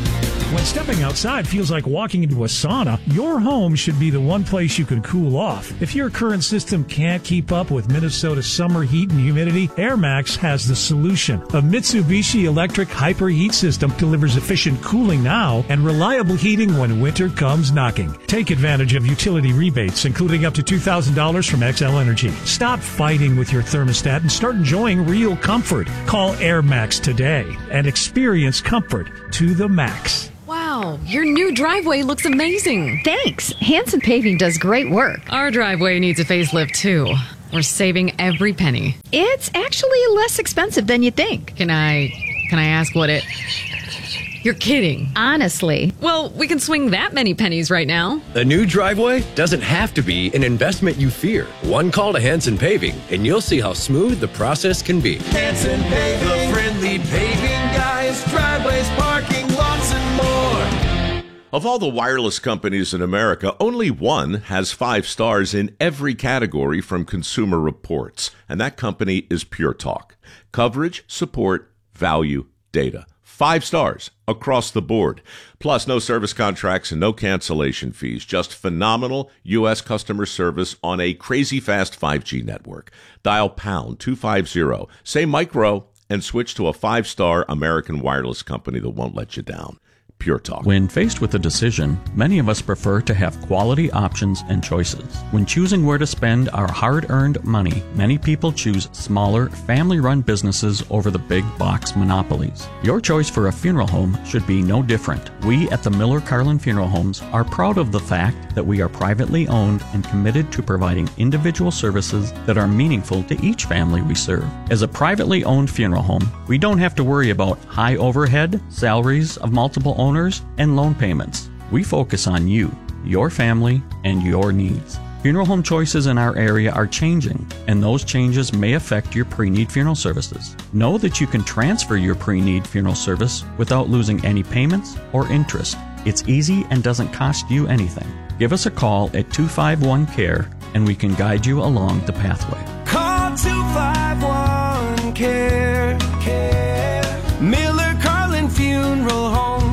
[SPEAKER 8] When stepping outside feels like walking into a sauna, your home should be the one place you can cool off. If your current system can't keep up with Minnesota's summer heat and humidity, AirMax has the solution. A Mitsubishi electric hyper heat system delivers efficient cooling now and reliable heating when winter comes knocking. Take advantage of utility rebates, including up to two thousand dollars from X L Energy. Stop fighting with your thermostat and start enjoying real comfort. Call AirMax today and experience comfort to the max.
[SPEAKER 10] Wow, your new driveway looks amazing. Thanks. Hanson Paving does great work. Our driveway needs a facelift, too. We're saving every penny. It's actually less expensive than you think. Can I, can I ask what it... You're kidding. Honestly. Well, we can swing that many pennies right now.
[SPEAKER 12] A new driveway doesn't have to be an investment you fear. One call to Hanson Paving, and you'll see how smooth the process can be.
[SPEAKER 13] Hanson Paving, the friendly paving guys, driveways, parking, lots and more.
[SPEAKER 14] Of all the wireless companies in America, only one has five stars in every category from Consumer Reports, and that company is Pure Talk. Coverage, support, value, data. Five stars across the board. Plus, no service contracts and no cancellation fees. Just phenomenal U S customer service on a crazy fast five G network. Dial pound two fifty, say micro, and switch to a five-star American wireless company that won't let you down. Pure Talk.
[SPEAKER 5] When faced with a decision, many of us prefer to have quality options and choices. When choosing where to spend our hard-earned money, many people choose smaller, family-run businesses over the big box monopolies. Your choice for a funeral home should be no different. We at the Miller Carlin Funeral Homes are proud of the fact that we are privately owned and committed to providing individual services that are meaningful to each family we serve. As a privately owned funeral home, we don't have to worry about high overhead, salaries of multiple owners, and loan payments. We focus on you, your family, and your needs. Funeral home choices in our area are changing, and those changes may affect your pre-need funeral services. Know that you can transfer your pre-need funeral service without losing any payments or interest. It's easy and doesn't cost you anything. Give us a call at two five one, C A R E, and we can guide you along the pathway.
[SPEAKER 13] Call two five one, C A R E, C A R E. Miller Carlin Funeral Home.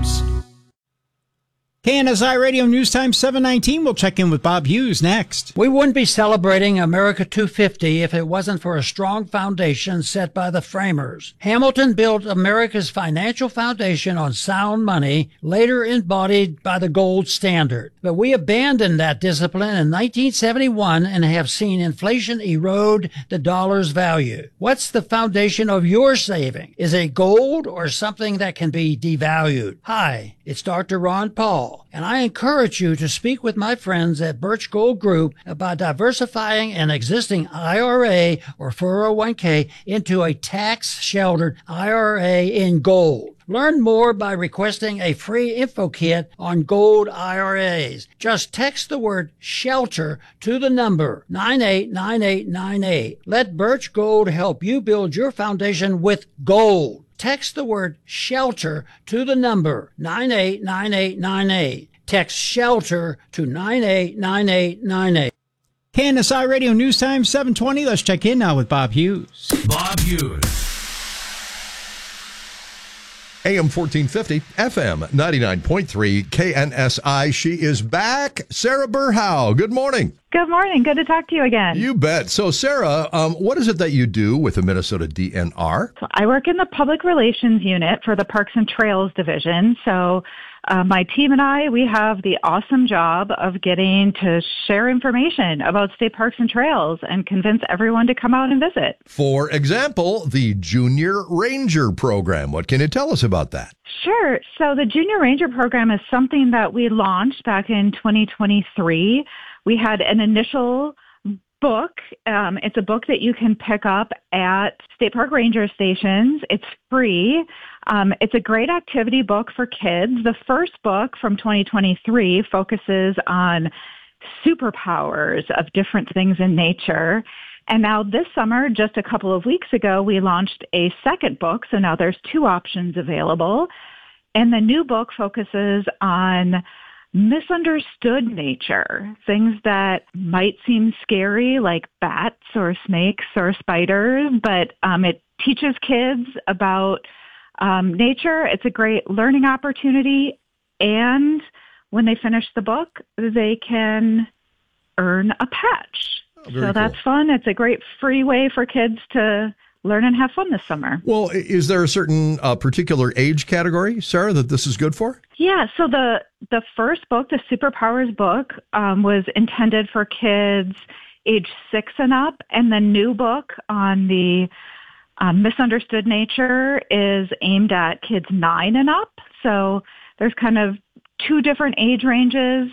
[SPEAKER 1] K N S I Radio News Time seven nineteen. We'll check in with Bob Hughes next.
[SPEAKER 15] We wouldn't be celebrating America two fifty if it wasn't for a strong foundation set by the framers. Hamilton built America's financial foundation on sound money, later embodied by the gold standard. But we abandoned that discipline in nineteen seventy-one and have seen inflation erode the dollar's value. What's the foundation of your saving? Is it gold or something that can be devalued? Hi, it's Doctor Ron Paul, and I encourage you to speak with my friends at Birch Gold Group about diversifying an existing I R A or four oh one k into a tax-sheltered I R A in gold. Learn more by requesting a free info kit on gold I R As. Just text the word SHELTER to the number nine eight nine eight nine eight. Let Birch Gold help you build your foundation with gold. Text the word SHELTER to the number nine eight nine eight nine eight. Text SHELTER to nine eight nine eight nine eight.
[SPEAKER 1] K N S I Radio News Time seven twenty. Let's check in now with Bob Hughes.
[SPEAKER 11] Bob Hughes.
[SPEAKER 27] A M fourteen fifty, F M ninety-nine point three, K N S I. She is back. Sarah Burhow, good morning.
[SPEAKER 28] Good morning. Good to talk to you again.
[SPEAKER 27] You bet. So, Sarah, um, what is it that you do with the Minnesota D N R?
[SPEAKER 28] So I work in the Public Relations Unit for the Parks and Trails Division. So uh, my team and I, we have the awesome job of getting to share information about state parks and trails and convince everyone to come out and visit.
[SPEAKER 27] For example, the Junior Ranger program. What can you tell us about that?
[SPEAKER 28] Sure. So the Junior Ranger program is something that we launched back in twenty twenty-three. We had an initial book. Um, it's a book that you can pick up at state park ranger stations. It's free. Um, it's a great activity book for kids. The first book from twenty twenty-three focuses on superpowers of different things in nature. And now this summer, just a couple of weeks ago, we launched a second book. So now there's two options available. And the new book focuses on misunderstood nature, things that might seem scary like bats or snakes or spiders, but um, it teaches kids about um, nature. It's a great learning opportunity. And when they finish the book, they can earn a patch.
[SPEAKER 27] Oh, very
[SPEAKER 28] so that's
[SPEAKER 27] cool.
[SPEAKER 28] fun. It's a great free way for kids to learn and have fun this summer.
[SPEAKER 27] Well, is there a certain uh, particular age category, Sarah, that this is good for?
[SPEAKER 28] Yeah, so the the first book, the Superpowers book, um, was intended for kids age six and up, and the new book on the um, misunderstood nature is aimed at kids nine and up. So there's kind of two different age ranges.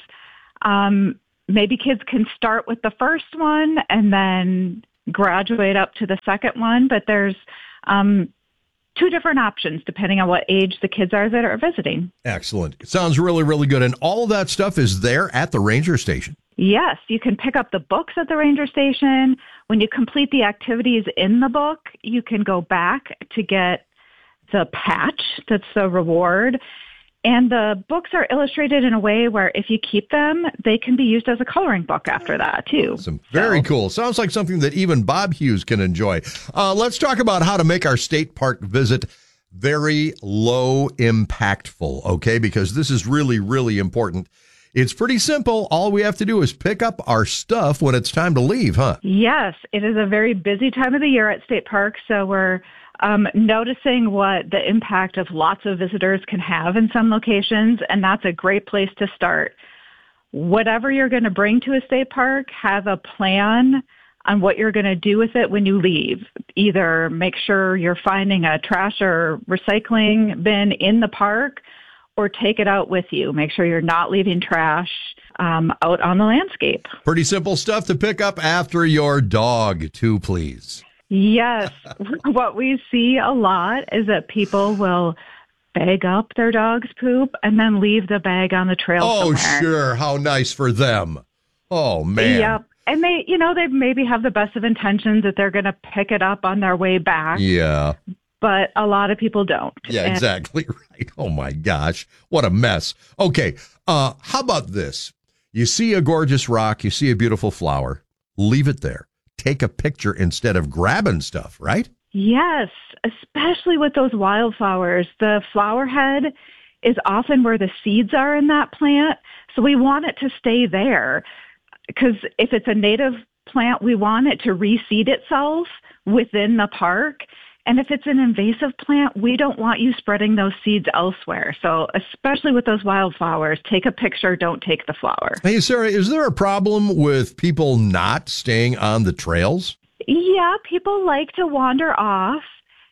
[SPEAKER 28] Um, maybe kids can start with the first one and then graduate up to the second one, but there's um, two different options depending on what age the kids are that are visiting.
[SPEAKER 27] Excellent. It sounds really, really good. And all of that stuff is there at the Ranger Station.
[SPEAKER 28] Yes, you can pick up the books at the Ranger Station. When you complete the activities in the book, you can go back to get the patch that's the reward. And the books are illustrated in a way where if you keep them, they can be used as a coloring book after that, too.
[SPEAKER 27] Awesome. Very cool. Sounds like something that even Bob Hughes can enjoy. Uh, let's talk about how to make our state park visit very low impactful, okay? Because this is really, really important. It's pretty simple. All we have to do is pick up our stuff when it's time to leave, huh?
[SPEAKER 28] Yes, it is a very busy time of the year at state parks, so we're Um, noticing what the impact of lots of visitors can have in some locations, and that's a great place to start. Whatever you're going to bring to a state park, have a plan on what you're going to do with it when you leave. Either make sure you're finding a trash or recycling bin in the park, or take it out with you. Make sure you're not leaving trash um, out on the landscape.
[SPEAKER 27] Pretty simple stuff to pick up after your dog, too, please.
[SPEAKER 28] Yes. What we see a lot is that people will bag up their dog's poop and then leave the bag on the trail
[SPEAKER 27] Oh,
[SPEAKER 28] somewhere.
[SPEAKER 27] sure. How nice for them. Oh, man.
[SPEAKER 28] Yep. And they, you know, they maybe have the best of intentions that they're going to pick it up on their way back.
[SPEAKER 27] Yeah.
[SPEAKER 28] But a lot of people don't.
[SPEAKER 27] Yeah,
[SPEAKER 28] And-
[SPEAKER 27] exactly right. Oh, my gosh. What a mess. Okay. Uh, how about this? You see a gorgeous rock, you see a beautiful flower, leave it there. Take a picture instead of grabbing stuff, right?
[SPEAKER 28] Yes, especially with those wildflowers. The flower head is often where the seeds are in that plant. So we want it to stay there because if it's a native plant, we want it to reseed itself within the park. And if it's an invasive plant, we don't want you spreading those seeds elsewhere. So especially with those wildflowers, take a picture, don't take the flower.
[SPEAKER 27] Hey, Sarah, is there a problem with people not staying on the trails?
[SPEAKER 28] Yeah, people like to wander off,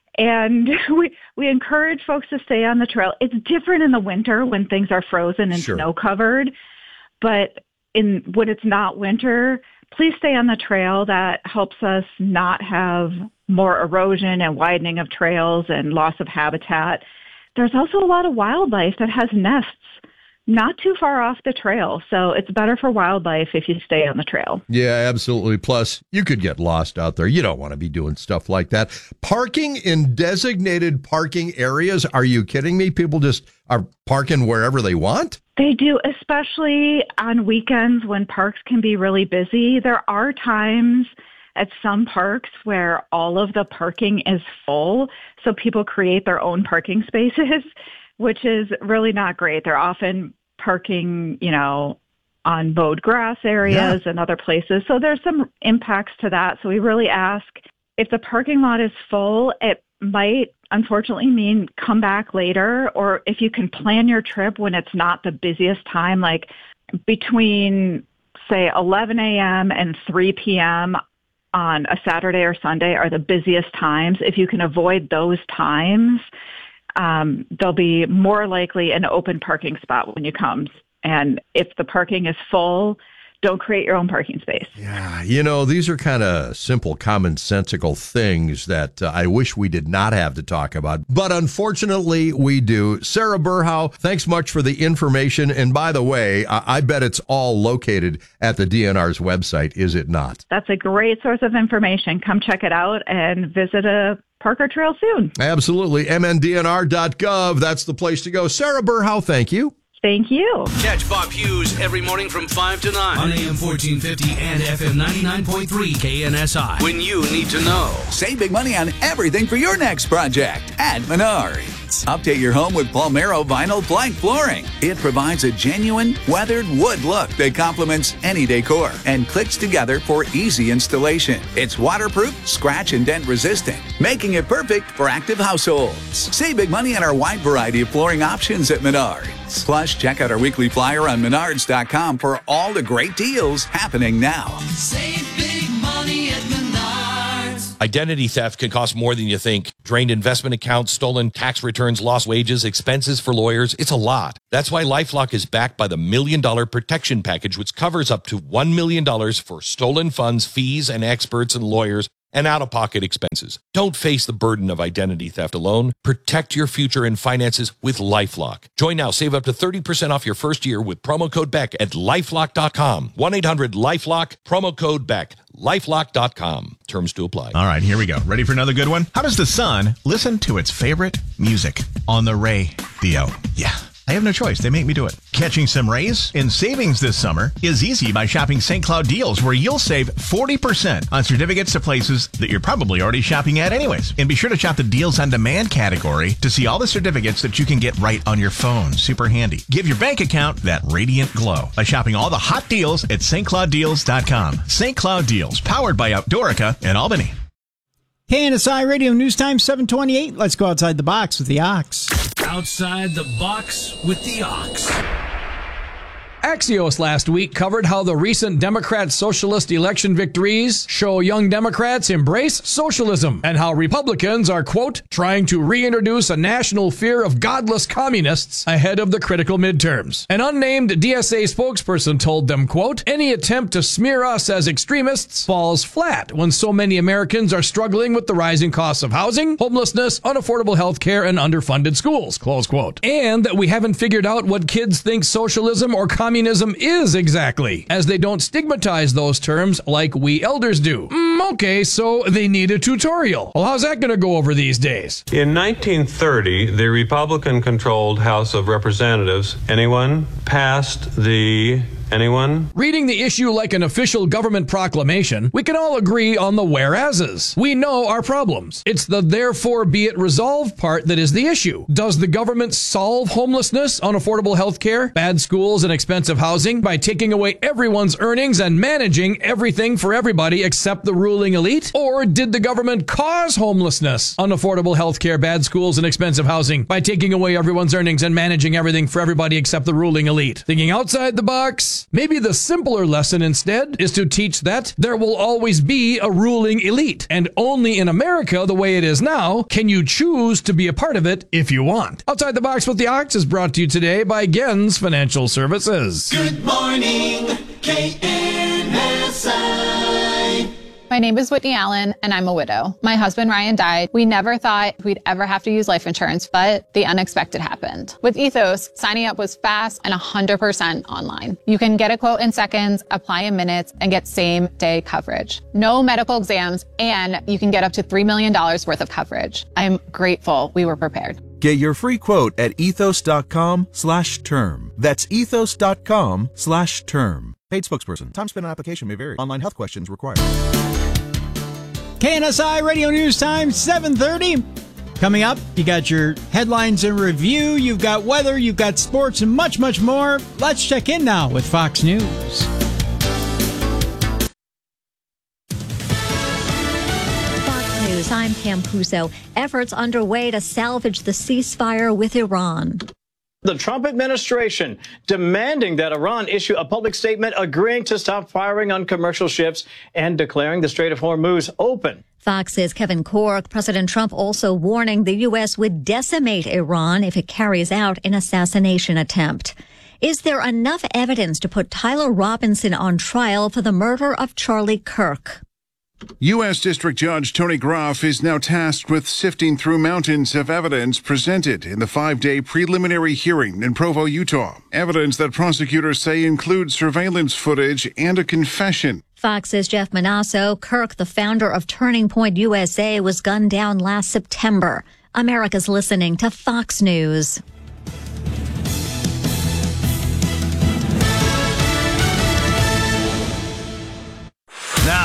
[SPEAKER 28] and we we encourage folks to stay on the trail. It's different in the winter when things are frozen and
[SPEAKER 27] Sure.
[SPEAKER 28] snow covered, but in when it's not winter, please stay on the trail. That helps us not have more erosion and widening of trails and loss of habitat. There's also a lot of wildlife that has nests not too far off the trail, so it's better for wildlife if you stay on the trail.
[SPEAKER 27] Yeah, absolutely. Plus, you could get lost out there. You don't want to be doing stuff like that. Parking in designated parking areas. Are you kidding me? People just are parking wherever they want?
[SPEAKER 28] They do, especially on weekends when parks can be really busy. There are times at some parks where all of the parking is full, so people create their own parking spaces, which is really not great. They're often parking, you know, on mowed grass areas
[SPEAKER 16] Yeah.
[SPEAKER 28] and other places. So there's some impacts to that. So we really ask if the parking lot is full, it might unfortunately mean come back later, or if you can plan your trip when it's not the busiest time, like between, say, eleven a.m. and three p.m. on a Saturday or Sunday are the busiest times. If you can avoid those times, um, there'll be more likely an open parking spot when you come. And if the parking is full, don't create your own parking space.
[SPEAKER 27] Yeah, you know, these are kind of simple, commonsensical things that uh, I wish we did not have to talk about. But unfortunately, we do. Sarah Burhow, thanks much for the information. And by the way, I, I bet it's all located at the D N R's website, is it not?
[SPEAKER 28] That's a great source of information. Come check it out and visit a park or trail soon.
[SPEAKER 27] Absolutely. M N D N R dot gov. That's the place to go. Sarah Burhow, thank you.
[SPEAKER 28] Thank you.
[SPEAKER 11] Catch Bob Hughes every morning from five to nine on A M fourteen fifty and F M ninety-nine point three K N S I. When you need to know.
[SPEAKER 18] Save big money on everything for your next project at Menards.
[SPEAKER 16] months. Update your home with Palmero Vinyl Plank Flooring. It provides a genuine, weathered wood look that complements any decor and clicks together for easy installation. It's waterproof, scratch and dent resistant, making it perfect for active households. Save big money on our wide variety of flooring options at Menards. Plus, check out our weekly flyer on menards dot com for all the great deals happening now.
[SPEAKER 18] Save big money at Menards.
[SPEAKER 19] Identity theft can cost more than you think. Drained investment accounts, stolen tax returns, lost wages, expenses for lawyers. It's a lot. That's why LifeLock is backed by the Million Dollar Protection Package, which covers up to one million dollars for stolen funds, fees, and experts and lawyers, and out-of-pocket expenses. Don't face the burden of identity theft alone. Protect your future and finances with LifeLock. Join now. Save up to thirty percent off your first year with promo code Beck at lifelock dot com. one eight hundred LifeLock, promo code Beck. lifelock dot com. Terms to apply.
[SPEAKER 20] All right, here we go. Ready for another good one? How does the sun listen to its favorite music? On the radio. Yeah. I have no choice. They make me do it. Catching some rays in savings this summer is easy by shopping Saint Cloud Deals, where you'll save forty percent on certificates to places that you're probably already shopping at anyways. And be sure to shop the Deals on Demand category to see all the certificates that you can get right on your phone. Super handy. Give your bank account that radiant glow by shopping all the hot deals at St Cloud Deals dot com. Saint Cloud Deals, powered by Outdoorica in Albany.
[SPEAKER 1] K N S I Radio News Time seven twenty-eight. Let's go outside the box with the Ox.
[SPEAKER 11] Outside the box with the Ox.
[SPEAKER 9] Axios last week covered how the recent Democrat socialist election victories show young Democrats embrace socialism and how Republicans are, quote, trying to reintroduce a national fear of godless communists ahead of the critical midterms. An unnamed D S A spokesperson told them, quote, any attempt to smear us as extremists falls flat when so many Americans are struggling with the rising costs of housing, homelessness, unaffordable health care, and underfunded schools, close quote. And that we haven't figured out what kids think socialism or communism Communism is exactly, as they don't stigmatize those terms like we elders do. Mm, okay, so they need a tutorial. Well, how's that going to go over these days?
[SPEAKER 21] In nineteen thirty, the Republican-controlled House of Representatives, anyone, passed the... Anyone?
[SPEAKER 9] Reading the issue like an official government proclamation, we can all agree on the whereases. We know our problems. It's the therefore be it resolved part that is the issue. Does the government solve homelessness, unaffordable health care, bad schools, and expensive housing by taking away everyone's earnings and managing everything for everybody except the ruling elite? Or did the government cause homelessness, unaffordable health care, bad schools, and expensive housing by taking away everyone's earnings and managing everything for everybody except the ruling elite? Thinking outside the box? Maybe the simpler lesson instead is to teach that there will always be a ruling elite, and only in America, the way it is now, can you choose to be a part of it if you want. Outside the Box with the Ox is brought to you today by Gens Financial Services.
[SPEAKER 18] Good morning, K N S I.
[SPEAKER 22] My name is Whitney Allen, and I'm a widow. My husband, Ryan, died. We never thought we'd ever have to use life insurance, but the unexpected happened. With Ethos, signing up was fast and one hundred percent online. You can get a quote in seconds, apply in minutes, and get same-day coverage. No medical exams, and you can get up to three million dollars worth of coverage. I'm grateful we were prepared.
[SPEAKER 23] Get your free quote at ethos.com slash term. That's ethos.com slash term. Paid spokesperson. Time spent on application may vary. Online health questions required.
[SPEAKER 1] K N S I Radio News Time, seven thirty. Coming up, you got your headlines and review, you've got weather, you've got sports, and much, much more. Let's check in now with Fox News.
[SPEAKER 24] Fox News, I'm Pam Puso. Efforts underway to salvage the ceasefire with Iran.
[SPEAKER 29] The Trump administration demanding that Iran issue a public statement agreeing to stop firing on commercial ships and declaring the Strait of Hormuz open.
[SPEAKER 24] Fox's Kevin Corke. President Trump also warning the U S would decimate Iran if it carries out an assassination attempt. Is there enough evidence to put Tyler Robinson on trial for the murder of Charlie Kirk?
[SPEAKER 30] U S. District Judge Tony Groff is now tasked with sifting through mountains of evidence presented in the five-day preliminary hearing in Provo, Utah. Evidence that prosecutors say includes surveillance footage and a confession.
[SPEAKER 24] Fox's Jeff Manasso. Kirk, the founder of Turning Point U S A, was gunned down last September. America's listening to Fox News.
[SPEAKER 11] Now,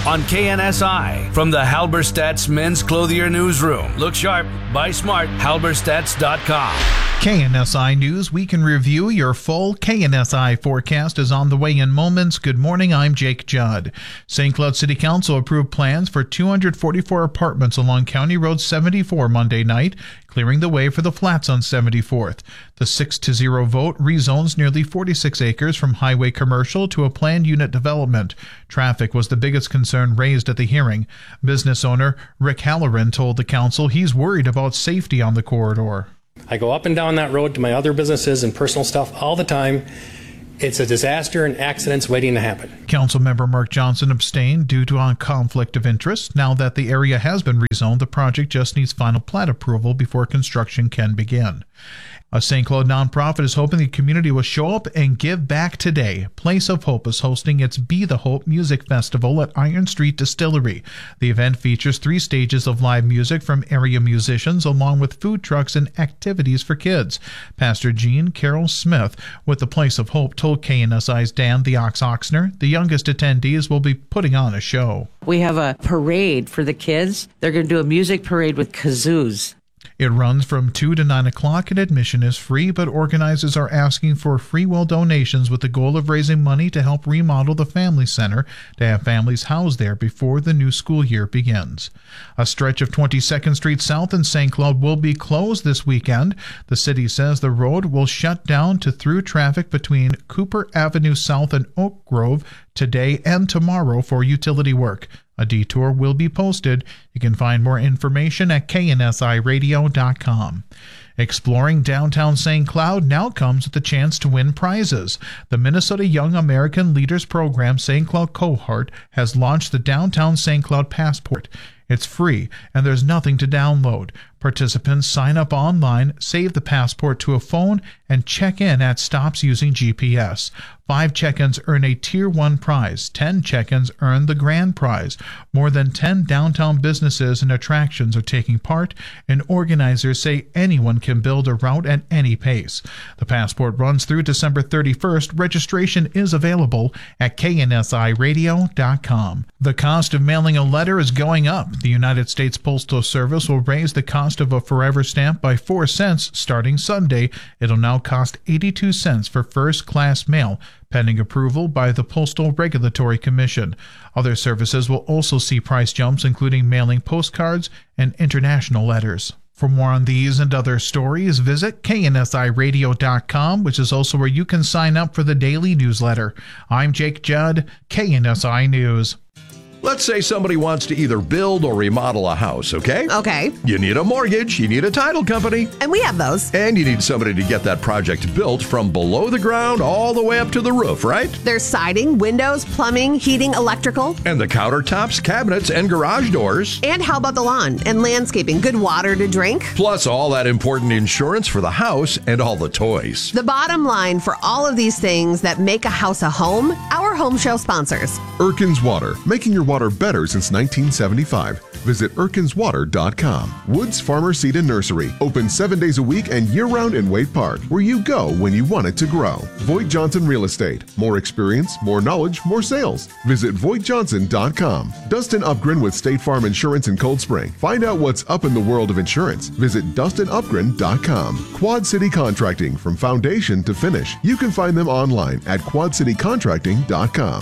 [SPEAKER 2] on K N S I. From the Halberstadt's Men's Clothier Newsroom. Look sharp, buy smart, halberstadts dot com.
[SPEAKER 3] K N S I News, we can review your full K N S I forecast is on the way in moments. Good morning, I'm Jake Judd. Saint Cloud City Council approved plans for two hundred forty-four apartments along County Road seventy-four Monday night, clearing the way for the flats on seventy-fourth. The six to zero vote rezones nearly forty-six acres from highway commercial to a planned unit development. Traffic was the biggest concern raised at the hearing. Business owner Rick Halloran told the council he's worried about safety on the corridor.
[SPEAKER 4] I go up and down that road to my other businesses and personal stuff all the time. It's a disaster and accidents waiting to happen.
[SPEAKER 3] Councilmember Mark Johnson abstained due to a conflict of interest. Now that the area has been rezoned, the project just needs final plat approval before construction can begin. A Saint Cloud nonprofit is hoping the community will show up and give back today. Place of Hope is hosting its Be the Hope Music Festival at Iron Street Distillery. The event features three stages of live music from area musicians, along with food trucks and activities for kids. Pastor Jean Carroll Smith with the Place of Hope told K N S I's Dan the Ox Oxner the youngest attendees will be putting on a show.
[SPEAKER 6] We have a parade for the kids. They're going to do a music parade with kazoos.
[SPEAKER 3] It runs from two to nine o'clock and admission is free, but organizers are asking for free will donations with the goal of raising money to help remodel the Family Center to have families housed there before the new school year begins. A stretch of twenty-second Street South in Saint Cloud will be closed this weekend. The city says the road will shut down to through traffic between Cooper Avenue South and Oak Grove today and tomorrow for utility work. A detour will be posted. You can find more information at K N S I radio dot com. Exploring downtown Saint Cloud now comes with the chance to win prizes. The Minnesota Young American Leaders Program Saint Cloud cohort has launched the Downtown Saint Cloud Passport. It's free, and there's nothing to download. Participants sign up online, save the passport to a phone, and check in at stops using G P S. Five check-ins earn a Tier one prize. Ten check-ins earn the grand prize. More than ten downtown businesses and attractions are taking part, and organizers say anyone can build a route at any pace. The passport runs through December thirty-first. Registration is available at K N S I radio dot com. The cost of mailing a letter is going up. The United States Postal Service will raise the cost of a forever stamp by four cents starting Sunday. It'll now cost eighty-two cents for first-class mail, pending approval by the Postal Regulatory Commission. Other services will also see price jumps, including mailing postcards and international letters. For more on these and other stories, visit K N S I radio dot com, which is also where you can sign up for the daily newsletter. I'm Jake Judd, K N S I News.
[SPEAKER 27] Let's say somebody wants to either build or remodel a house, okay?
[SPEAKER 7] Okay.
[SPEAKER 27] You need a mortgage, you need a title company.
[SPEAKER 7] And we have those.
[SPEAKER 27] And you need somebody to get that project built from below the ground all the way up to the roof, right?
[SPEAKER 7] There's siding, windows, plumbing, heating, electrical.
[SPEAKER 27] And the countertops, cabinets, and garage doors.
[SPEAKER 7] And how about the lawn and landscaping? Good water to drink.
[SPEAKER 27] Plus all that important insurance for the house and all the toys.
[SPEAKER 7] The bottom line for all of these things that make a house a home, our home show sponsors.
[SPEAKER 8] Erkins Water, making your water better since nineteen seventy-five. Visit erkins water dot com. Woods Farmer Seed and Nursery, open seven days a week and year-round in Wade Park, where you go when you want it to grow. Voigt Johnson Real Estate, more experience, more knowledge, more sales. Visit voigt johnson dot com. Dustin Upgren with State Farm Insurance in Cold Spring. Find out what's up in the world of insurance. Visit dustin upgren dot com. Quad City Contracting, from foundation to finish. You can find them online at quad city contracting dot com.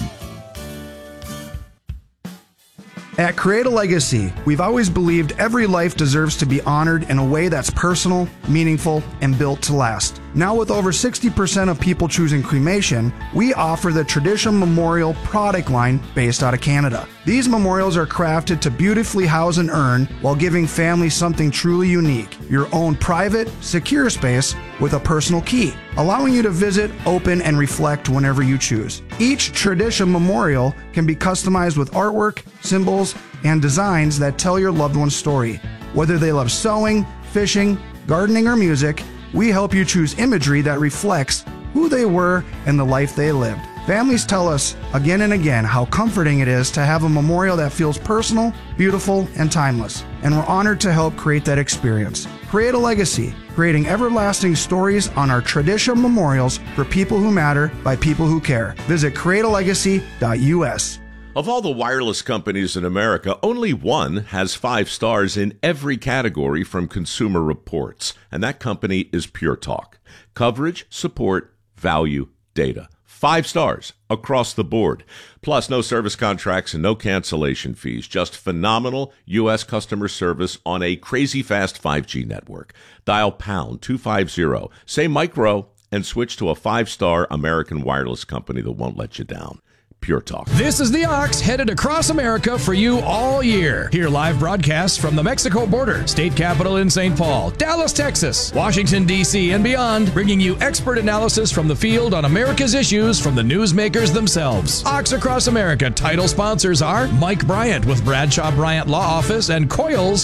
[SPEAKER 10] At Create a Legacy, we've always believed every life deserves to be honored in a way that's personal, meaningful, and built to last. Now with over sixty percent of people choosing cremation, we offer the Tradition Memorial product line based out of Canada. These memorials are crafted to beautifully house an urn while giving families something truly unique, your own private, secure space with a personal key, allowing you to visit, open, and reflect whenever you choose. Each Tradition Memorial can be customized with artwork, symbols, and designs that tell your loved one's story. Whether they love sewing, fishing, gardening, or music, we help you choose imagery that reflects who they were and the life they lived. Families tell us again and again how comforting it is to have a memorial that feels personal, beautiful, and timeless. And we're honored to help create that experience. Create a Legacy, creating everlasting stories on our Tradition Memorials for people who matter by people who care. Visit create a legacy dot U S.
[SPEAKER 5] Of all the wireless companies in America, only one has five stars in every category from Consumer Reports, and that company is Pure Talk. Coverage, support, value, data. Five stars across the board. Plus, no service contracts and no cancellation fees. Just phenomenal U S customer service on a crazy fast five G network. Dial pound two fifty, say micro, and switch to a five-star American wireless company that won't let you down. Pure Talk.
[SPEAKER 9] This is the Ox headed across America for you all year. Hear live broadcasts from the Mexico border, state capital in Saint Paul, Dallas, Texas, Washington, D C, and beyond, bringing you expert analysis from the field on America's issues from the newsmakers themselves. Ox Across America title sponsors are Mike Bryant with Bradshaw Bryant Law Office and Coils